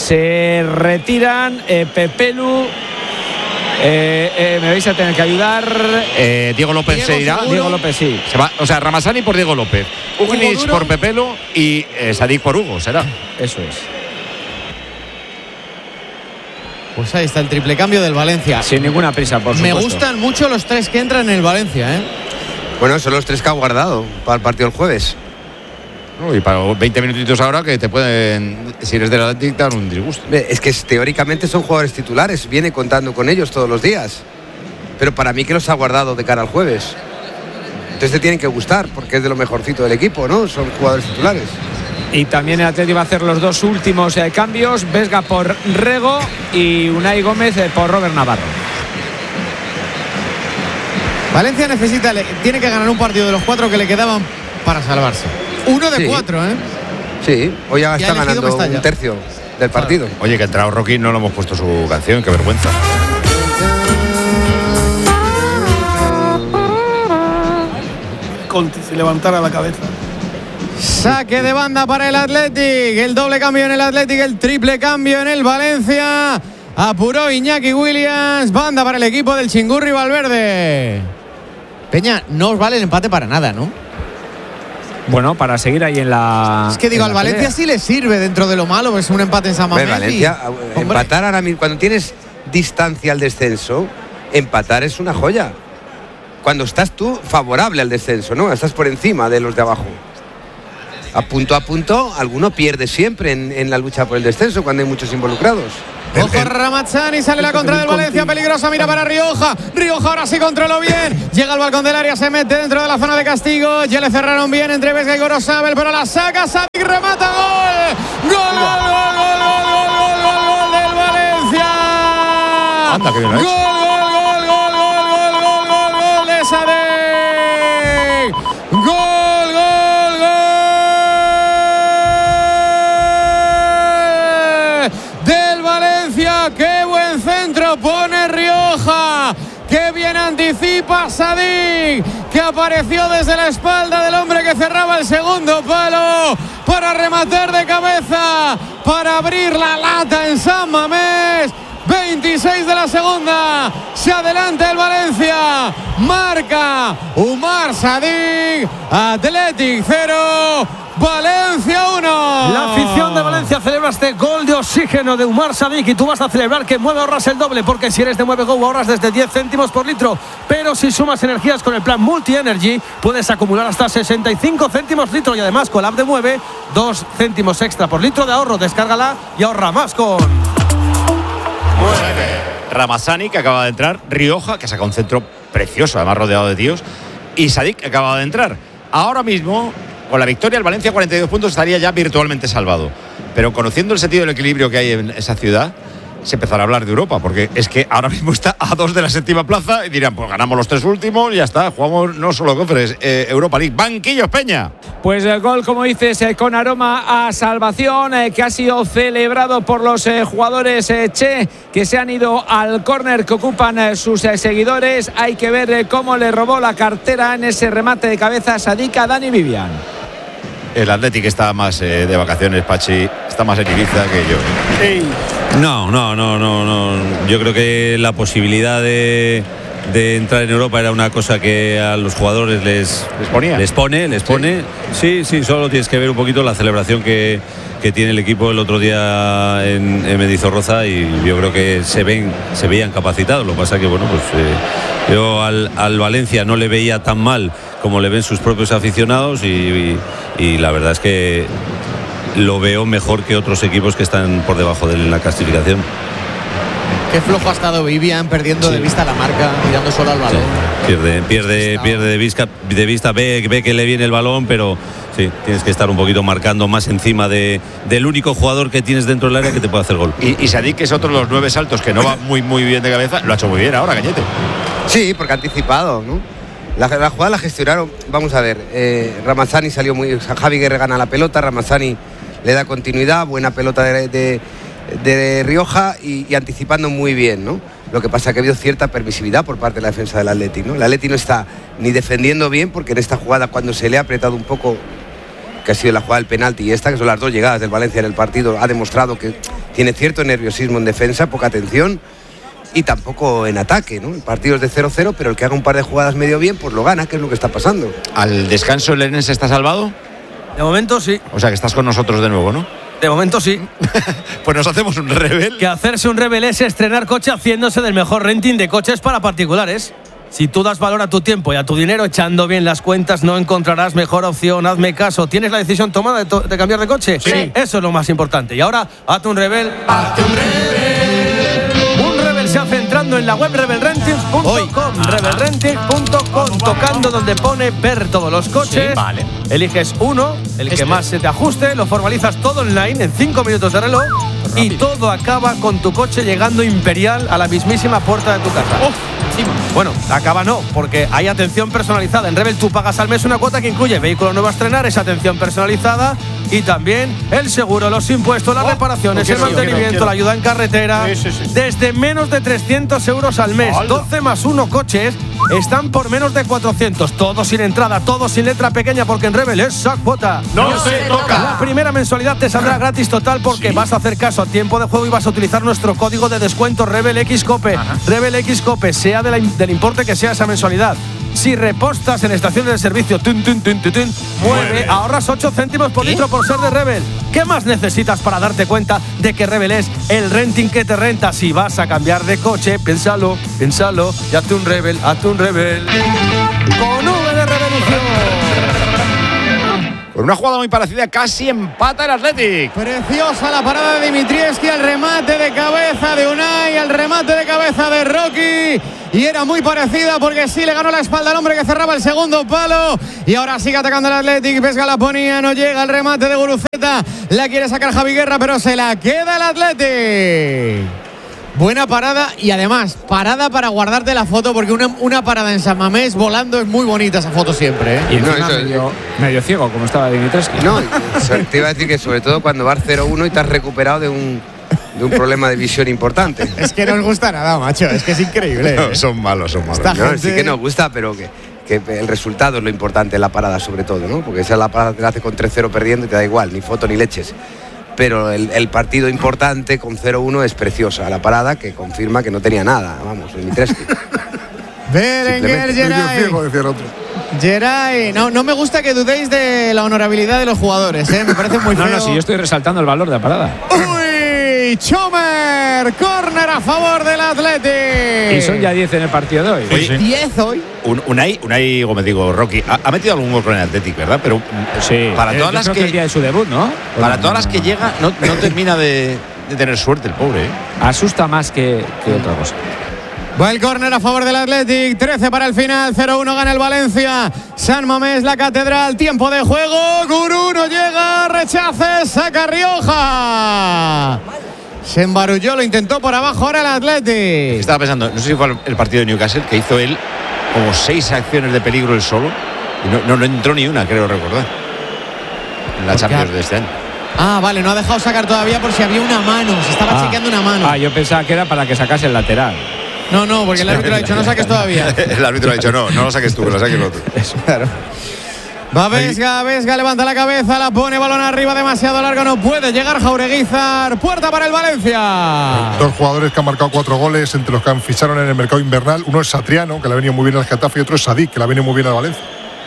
S8: Se retiran eh, Pepelu. Eh, eh, me vais a tener que ayudar.
S2: Eh, Diego López Diego se irá.
S8: Seguro. Diego López, sí.
S2: Se va, o sea, Ramasani por Diego López, Ugrinic por Pepelo y eh, Sadik por Hugo, será.
S8: Eso es.
S4: Pues ahí está el triple cambio del Valencia.
S8: Sin ninguna prisa, por supuesto.
S4: Me gustan mucho los tres que entran en el Valencia, ¿eh?
S7: Bueno, son los tres que ha guardado para el partido del jueves.
S2: No, y para veinte minutitos ahora que te pueden, si eres del Atlético, dar un disgusto.
S7: Es que teóricamente son jugadores titulares, viene contando con ellos todos los días. Pero para mí que los ha guardado de cara al jueves. Entonces te tienen que gustar, porque es de lo mejorcito del equipo, ¿no? Son jugadores titulares.
S8: Y también el Atleti va a hacer los dos últimos eh, cambios. Vesga por Rego y Unai Gómez eh, por Robert Navarro.
S4: Valencia necesita, tiene que ganar un partido de los cuatro que le quedaban para salvarse. Uno de
S7: Sí.
S4: cuatro, ¿eh?
S7: Sí, hoy ya
S4: Y ha
S7: está
S4: elegido
S7: ganando
S4: Mestalla.
S7: un tercio del partido.
S2: Oye, que ha entrado Rocky, no lo hemos puesto su canción, qué vergüenza.
S1: Conti, si levantara la cabeza.
S4: Saque de banda para el Athletic. El doble cambio en el Athletic, el triple cambio en el Valencia. Apuró Iñaki Williams. Banda para el equipo del Chingurri Valverde. Peña, no os vale el empate para nada, ¿no?
S8: Bueno, para seguir ahí en la.
S4: Es que digo,
S8: en
S4: al
S8: la
S4: Valencia
S8: pelea.
S4: sí le sirve dentro de lo malo. Es un empate en San
S7: Hombre,
S4: Mamés.
S7: Valencia,
S4: y-
S7: empatar ahora mismo, cuando tienes distancia al descenso, empatar es una joya. Cuando estás tú favorable al descenso, ¿no? Estás por encima de los de abajo. A punto a punto, alguno pierde siempre en, en la lucha por el descenso cuando hay muchos involucrados.
S4: Ojo, Ramazzani, sale la contra del Valencia, peligrosa, mira para Rioja. Rioja ahora sí controló bien. Llega al balcón del área, se mete dentro de la zona de castigo. Ya le cerraron bien entre Vesga y Gorosabel, pero la saca, Sadik remata, gol. Gol, gol, gol, gol, gol, gol, gol, gol del Valencia.
S2: Anda, que bien lo ha
S4: Gol,
S2: hecho.
S4: gol, gol, gol, gol, gol, gol, gol, gol de Sadik. Gol, gol, gol del Valencia. Qué buen centro pone Rioja. Qué bien anticipa Sadik, que apareció desde la espalda del hombre que cerraba el segundo palo para rematar de cabeza, para abrir la lata en San Mamés. veintiséis de la segunda, se adelanta el Valencia, marca Umar Sadik. Athletic cero, Valencia uno.
S1: La afición de Valencia celebra este gol de oxígeno de Umar Sadik y tú vas a celebrar que Mueve ahorras el doble, porque si eres de Mueve Go ahorras desde diez céntimos por litro, pero si sumas energías con el plan Multi Energy puedes acumular hasta sesenta y cinco céntimos litro y además con la app de Mueve dos céntimos extra por litro de ahorro. Descárgala y ahorra más con
S2: Ramazzani, que acaba de entrar. Rioja, que saca un centro precioso, además rodeado de tíos. Y Sadik, que acaba de entrar. Ahora mismo, con la victoria, el Valencia cuarenta y dos puntos estaría ya virtualmente salvado. Pero conociendo el sentido del equilibrio que hay en esa ciudad, se empezará a hablar de Europa, porque es que ahora mismo está a dos de la séptima plaza y dirán, pues ganamos los tres últimos y ya está, jugamos no solo cofres, eh, Europa League. Banquillos, Peña.
S8: Pues el gol, como dices, eh, con aroma a salvación, eh, que ha sido celebrado por los eh, jugadores eh, Che, que se han ido al córner que ocupan eh, sus eh, seguidores. Hay que ver eh, cómo le robó la cartera en ese remate de cabeza a Sadik a Dani Vivian.
S2: El Athletic está más eh, de vacaciones, Pachi, está más en Ibiza que yo.
S10: No, no, no, no, no. Yo creo que la posibilidad de, de entrar en Europa era una cosa que a los jugadores les,
S2: les ponía.
S10: Les pone, les pone. Sí, sí, solo tienes que ver un poquito la celebración que, que tiene el equipo el otro día en, en Mendizorroza y yo creo que se ven, se veían capacitados. Lo que pasa que bueno, pues eh, yo al, al Valencia no le veía tan mal como le ven sus propios aficionados y, y, y la verdad es que lo veo mejor que otros equipos que están por debajo de la clasificación.
S4: Qué flojo ha estado Vivian, perdiendo
S10: Sí.
S4: de vista la marca, mirando solo al balón.
S10: Pierde, pierde, pierde de vista, de vista ve, ve que le viene el balón, pero sí, tienes que estar un poquito marcando más encima de, del único jugador que tienes dentro del área que te puede hacer gol.
S2: Y, y Sadik, que es otro de los nueve saltos que no va muy muy bien de cabeza, lo ha hecho muy bien ahora, Cañete.
S7: Sí, porque ha anticipado, ¿no? La, la jugada la gestionaron, vamos a ver, eh, Ramazzani salió muy... O sea, Javi Guerre gana la pelota, Ramazzani le da continuidad, buena pelota de, de, de Rioja y, y anticipando muy bien, ¿no? Lo que pasa es que ha habido cierta permisividad por parte de la defensa del Atleti, ¿no? El Atleti no está ni defendiendo bien, porque en esta jugada cuando se le ha apretado un poco, que ha sido la jugada del penalti y esta, que son las dos llegadas del Valencia en el partido, ha demostrado que tiene cierto nerviosismo en defensa, poca atención y tampoco en ataque, ¿no? El partido es de cero cero, pero el que haga un par de jugadas medio bien, pues lo gana, que es lo que está pasando.
S2: ¿Al descanso el Lenense está salvado?
S1: De momento sí.
S2: O sea que estás con nosotros de nuevo, ¿no?
S1: De momento sí.
S2: Pues nos hacemos un rebel.
S1: Que hacerse un rebel es estrenar coche haciéndose del mejor renting de coches para particulares. Si tú das valor a tu tiempo y a tu dinero echando bien las cuentas, no encontrarás mejor opción. Hazme caso. ¿Tienes la decisión tomada de, to- de cambiar de coche?
S5: Sí.
S1: Eso es lo más importante. Y ahora, hazte un rebel. Hazte un rebel. Un rebel se hace entrando entrando en la web rebel renting punto com, rebel renting punto com, tocando donde pone ver todos los coches.
S12: Sí, vale.
S1: Eliges uno, el
S12: Este.
S1: que más se te ajuste, lo formalizas todo online en cinco minutos de reloj y todo acaba con tu coche llegando imperial a la mismísima puerta de tu casa.
S12: Oh,
S1: Bueno, acaba no, porque hay atención personalizada. En Rebel tú pagas al mes una cuota que incluye vehículo nuevo a estrenar, esa atención personalizada y también el seguro, los impuestos, las
S12: Oh,
S1: reparaciones,
S12: quiero,
S1: el mantenimiento,
S12: quiero, quiero.
S1: la ayuda en carretera.
S12: Sí, sí, sí.
S1: Desde menos de trescientos euros al mes.
S12: ¡Hala!
S1: doce más uno coches están por menos de cuatrocientos. Todo sin entrada, todo sin letra pequeña, porque en Rebel esa cuota
S12: No se toca.
S1: La primera mensualidad te saldrá gratis total porque vas a hacer caso a tiempo de juego y vas a utilizar nuestro código de descuento Rebel X Cope. Rebel X Cope, sea de la, del importe que sea esa mensualidad. Si repostas en estaciones de servicio, tun, tun, tun, tun, tun, mueve, ahorras ocho céntimos por litro por ser de Rebel. ¿Qué más necesitas para darte cuenta de que Rebel es el renting que te renta? Si vas a cambiar de coche, piénsalo, piénsalo y hazte un Rebel, hazte un Rebel. Con V de Revolución.
S2: Con una jugada muy parecida, casi empata el Athletic.
S4: Preciosa la parada de Dimitrievski, el remate de cabeza de Unai, el remate de cabeza de Rocky. Y era muy parecida porque sí le ganó la espalda al hombre que cerraba el segundo palo. Y ahora sigue atacando el Athletic. Vesga la ponía, no llega el remate de Guruceta. La quiere sacar Javi Guerra, pero se la queda el Athletic. Buena parada y además parada para guardarte la foto, porque una, una parada en San Mamés volando es muy bonita esa foto siempre, ¿eh?
S8: Y encima
S7: No, eso-
S8: medio, medio ciego, como estaba Dimitrievski.
S7: No, te iba a decir que sobre todo cuando vas cero uno y te has recuperado de un, de un problema de visión importante.
S4: Es que no os gusta nada, macho. Es que es increíble.
S2: No,
S4: ¿eh?
S2: son malos, son malos.
S4: Esta
S7: No,
S4: gente-
S7: sí que nos gusta, pero que, que el resultado es lo importante en la parada sobre todo, ¿no? Porque esa la parada te la hace con tres cero perdiendo y te da igual, ni foto ni leches. Pero el, el partido importante con cero uno es preciosa. La parada que confirma que no tenía nada. Vamos, Dimitrievski.
S4: Berenguer,
S7: Simplemente.
S9: Medio
S4: Geray.
S9: ciego, decía el otro.
S4: Geray, no, no me gusta que dudéis de la honorabilidad de los jugadores, ¿eh? Me parece muy feo.
S8: No, no, si yo estoy resaltando el valor de la parada.
S4: ¡Uy! Chomer, córner a favor del Athletic.
S8: Y son ya diez en el partido de hoy.
S2: Oye,
S4: diez hoy.
S2: Un, Unai, Unai Gómez, digo, Rocky, ha, ha metido algún gol con el Athletic, ¿verdad? Pero
S8: Sí,
S2: para
S8: eh,
S2: todas
S8: yo
S2: las
S8: creo
S2: que,
S8: el día de su debut, ¿no?
S2: para todas las que llega, no, no termina de, de tener suerte el pobre, ¿eh?
S8: Asusta más que, que otra cosa.
S4: Va el córner a favor del Athletic, trece para el final, cero uno gana el Valencia. San Mamés, la catedral, tiempo de juego. Gurú no llega, rechace, saca Rioja. Se embarulló, lo intentó por abajo ahora el Athletic.
S2: Estaba pensando, no sé si fue el partido de Newcastle, que hizo él como seis acciones de peligro él solo. Y no, no, no entró ni una, creo recordar. En la
S4: ¿Por qué?
S2: Champions de este año.
S4: Ah, vale, no ha dejado sacar todavía por si había una mano, se estaba
S8: Ah.
S4: chequeando una mano.
S8: Ah, yo pensaba que era para que sacase el lateral.
S4: No, no, porque el árbitro ha dicho no saques todavía.
S2: El árbitro ha dicho, no, no lo saques tú, que lo saques el otro.
S4: Claro. Va Vesga, Vesga levanta la cabeza, la pone balón arriba, demasiado largo, no puede llegar Jaureguizar. Puerta para el Valencia.
S9: Dos jugadores que han marcado cuatro goles, entre los que han ficharon en el mercado invernal. Uno es Satriano, que le ha venido muy bien al Getafe, y otro es Sadik, que le ha venido muy bien al Valencia.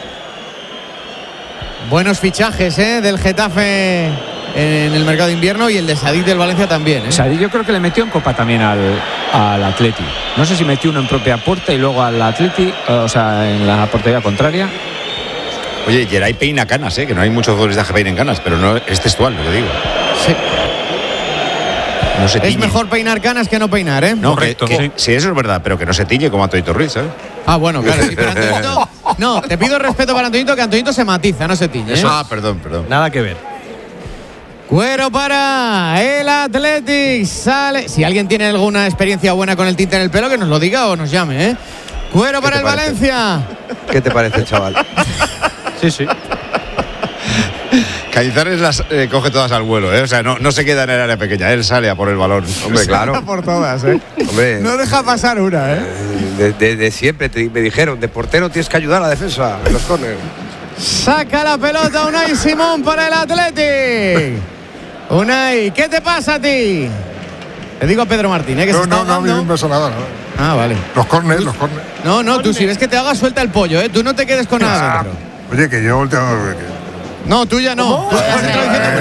S4: Buenos fichajes, ¿eh? Del Getafe en el mercado de invierno y el de Sadik del Valencia también, ¿eh?
S8: O sea, yo creo que le metió en Copa también al, al Atleti. No sé si metió uno en propia puerta y luego al Atleti, o sea, en la portería contraria.
S2: Oye, Geray peina canas, ¿eh? Que no hay muchos goles de que peinen canas, pero no es textual lo que digo.
S4: Sí.
S2: No se
S4: Es
S2: tiñe.
S4: mejor peinar canas que no peinar, ¿eh?
S2: No, que- que- sí, eso es verdad, pero que no se tiñe como Antonio Ruiz, ¿sabes?
S4: Ah, bueno, claro. Sí, pero Antoñito, no, te pido respeto para Antoñito, que Antoñito se matiza, no se tiñe, ¿eh?
S2: Eso- Ah, perdón, perdón.
S1: Nada que ver.
S4: Cuero para el Athletic. Sale. Si alguien tiene alguna experiencia buena con el tinte en el pelo, que nos lo diga o nos llame, ¿eh? Cuero para el
S7: te parece?
S4: Valencia.
S7: ¿Qué te parece, chaval?
S1: Sí, sí.
S2: Cañizares las eh, coge todas al vuelo, ¿eh? O sea, no, no se queda en el área pequeña, él sale a por el balón.
S7: Hombre, claro.
S4: Por todas, ¿eh?
S7: Hombre,
S4: No deja pasar una, ¿eh?
S7: de, de- de siempre te- me dijeron, de portero tienes que ayudar a la defensa en los córneres.
S4: Saca la pelota Unai Simón para el Athletic. Unai, ¿qué te pasa a ti? Le digo a Pedro Martín, ¿eh? Que
S9: No,
S4: se está
S9: no, no, a mí no
S4: ahogando.
S9: me pasa nada. ¿no?
S4: Ah, vale.
S9: Los córneres, los córneres.
S4: No, no, tú si ves que te haga suelta el pollo, ¿eh? Tú no te quedes con nada
S9: Ah,
S4: dentro.
S9: Oye, que yo volteo. que-
S4: No, tú ya no. Tú ya has entrado diciendo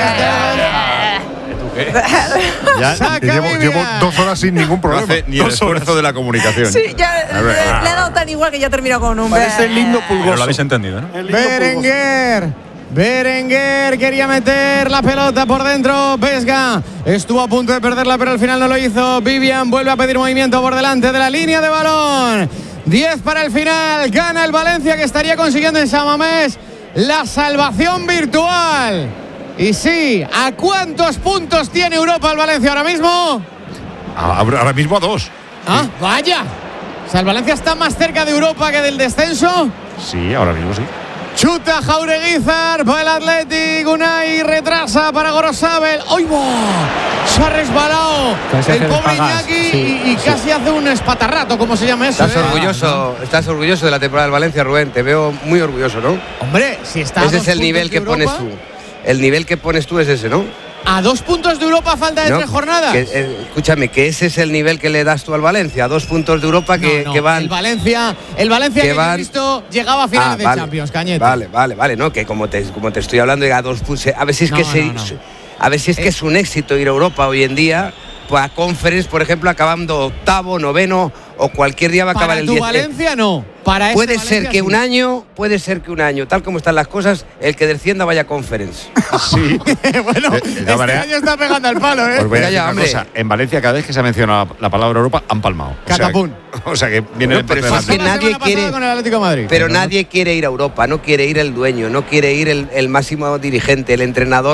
S2: Ya,
S4: Saca
S9: que llevo,
S4: Vivian.
S9: llevo dos horas sin ningún
S2: no
S9: problema.
S2: hace ni el esfuerzo de la comunicación.
S21: Sí, ya
S2: A ver,
S21: le, le ha dado tan igual que ya ha terminado con un.
S1: Parece el lindo
S12: Pero
S1: pulgoso.
S12: lo habéis entendido, ¿no?
S4: Berenguer. Berenguer quería meter la pelota por dentro. Vesga estuvo a punto de perderla, pero al final no lo hizo. Vivian vuelve a pedir movimiento por delante de la línea de balón. diez para el final. Gana el Valencia, que estaría consiguiendo en San Mamés la salvación virtual. Y sí, ¿a cuántos puntos tiene Europa el Valencia ahora mismo?
S2: Ahora mismo a dos.
S4: Ah, vaya. O sea, el Valencia está más cerca de Europa que del descenso.
S2: Sí, ahora mismo sí.
S4: Chuta Jaureguizar, va el Athletic, Unai retrasa para Gorosabel. ¡Ay, va! Se ha resbalado
S13: Casi
S4: el
S13: hace
S4: pobre
S13: despagas,
S4: Iñaki
S13: sí,
S4: y, y
S13: sí.
S4: casi hace un espatarrato, como se llama eso.
S7: Estás
S4: ¿eh?
S7: orgulloso, estás orgulloso de la temporada del Valencia, Rubén. Te veo muy orgulloso, ¿no?
S4: Hombre, si está.
S7: Ese
S4: a
S7: es
S4: dos
S7: el nivel
S4: puntos
S7: que
S4: de
S7: pones
S4: Europa,
S7: tú. El nivel que pones tú es ese, ¿no?
S4: A dos puntos de Europa a falta de
S7: No,
S4: tres jornadas.
S7: que, eh, escúchame, que ese es el nivel que le das tú al Valencia. Dos puntos de Europa que,
S4: No, no,
S7: que van.
S4: El Valencia, el Valencia que,
S7: que
S4: yo he
S7: van-
S4: visto llegaba a finales
S7: Ah,
S4: de
S7: vale,
S4: Champions, Cañete.
S7: Vale, vale, vale, no, que como te, como te estoy hablando de a dos puntos. A ver si es
S4: No,
S7: que
S4: no,
S7: se-
S4: no.
S7: a ver si es que es un éxito ir a Europa hoy en día. Pues a Conference, por ejemplo, acabando octavo, noveno o cualquier día va a acabar
S4: Para
S7: el
S4: tu
S7: diez.
S4: Valencia no. Para este
S7: Puede
S4: Valencia,
S7: ser que
S4: sí.
S7: un año, puede ser que un año, tal como están las cosas, el que descienda vaya a Conference.
S2: Sí.
S4: bueno,
S2: De- de
S4: este
S2: manera-
S4: año está pegando al palo, ¿eh?
S2: Os voy a
S7: Venga
S2: decir
S7: ya,
S2: una
S7: hombre.
S2: cosa. En Valencia, cada vez que se ha mencionado la, la palabra Europa, han palmado. O sea,
S4: Catapum.
S2: O sea que viene
S7: Bueno,
S2: el
S7: pero
S2: empate
S7: eso es que
S2: delante.
S7: nadie
S4: semana pasada
S7: quiere.
S4: con el Atlético de Madrid.
S7: Pero nadie quiere ir a Europa, no quiere ir el dueño, no quiere ir el, el máximo dirigente, el entrenador.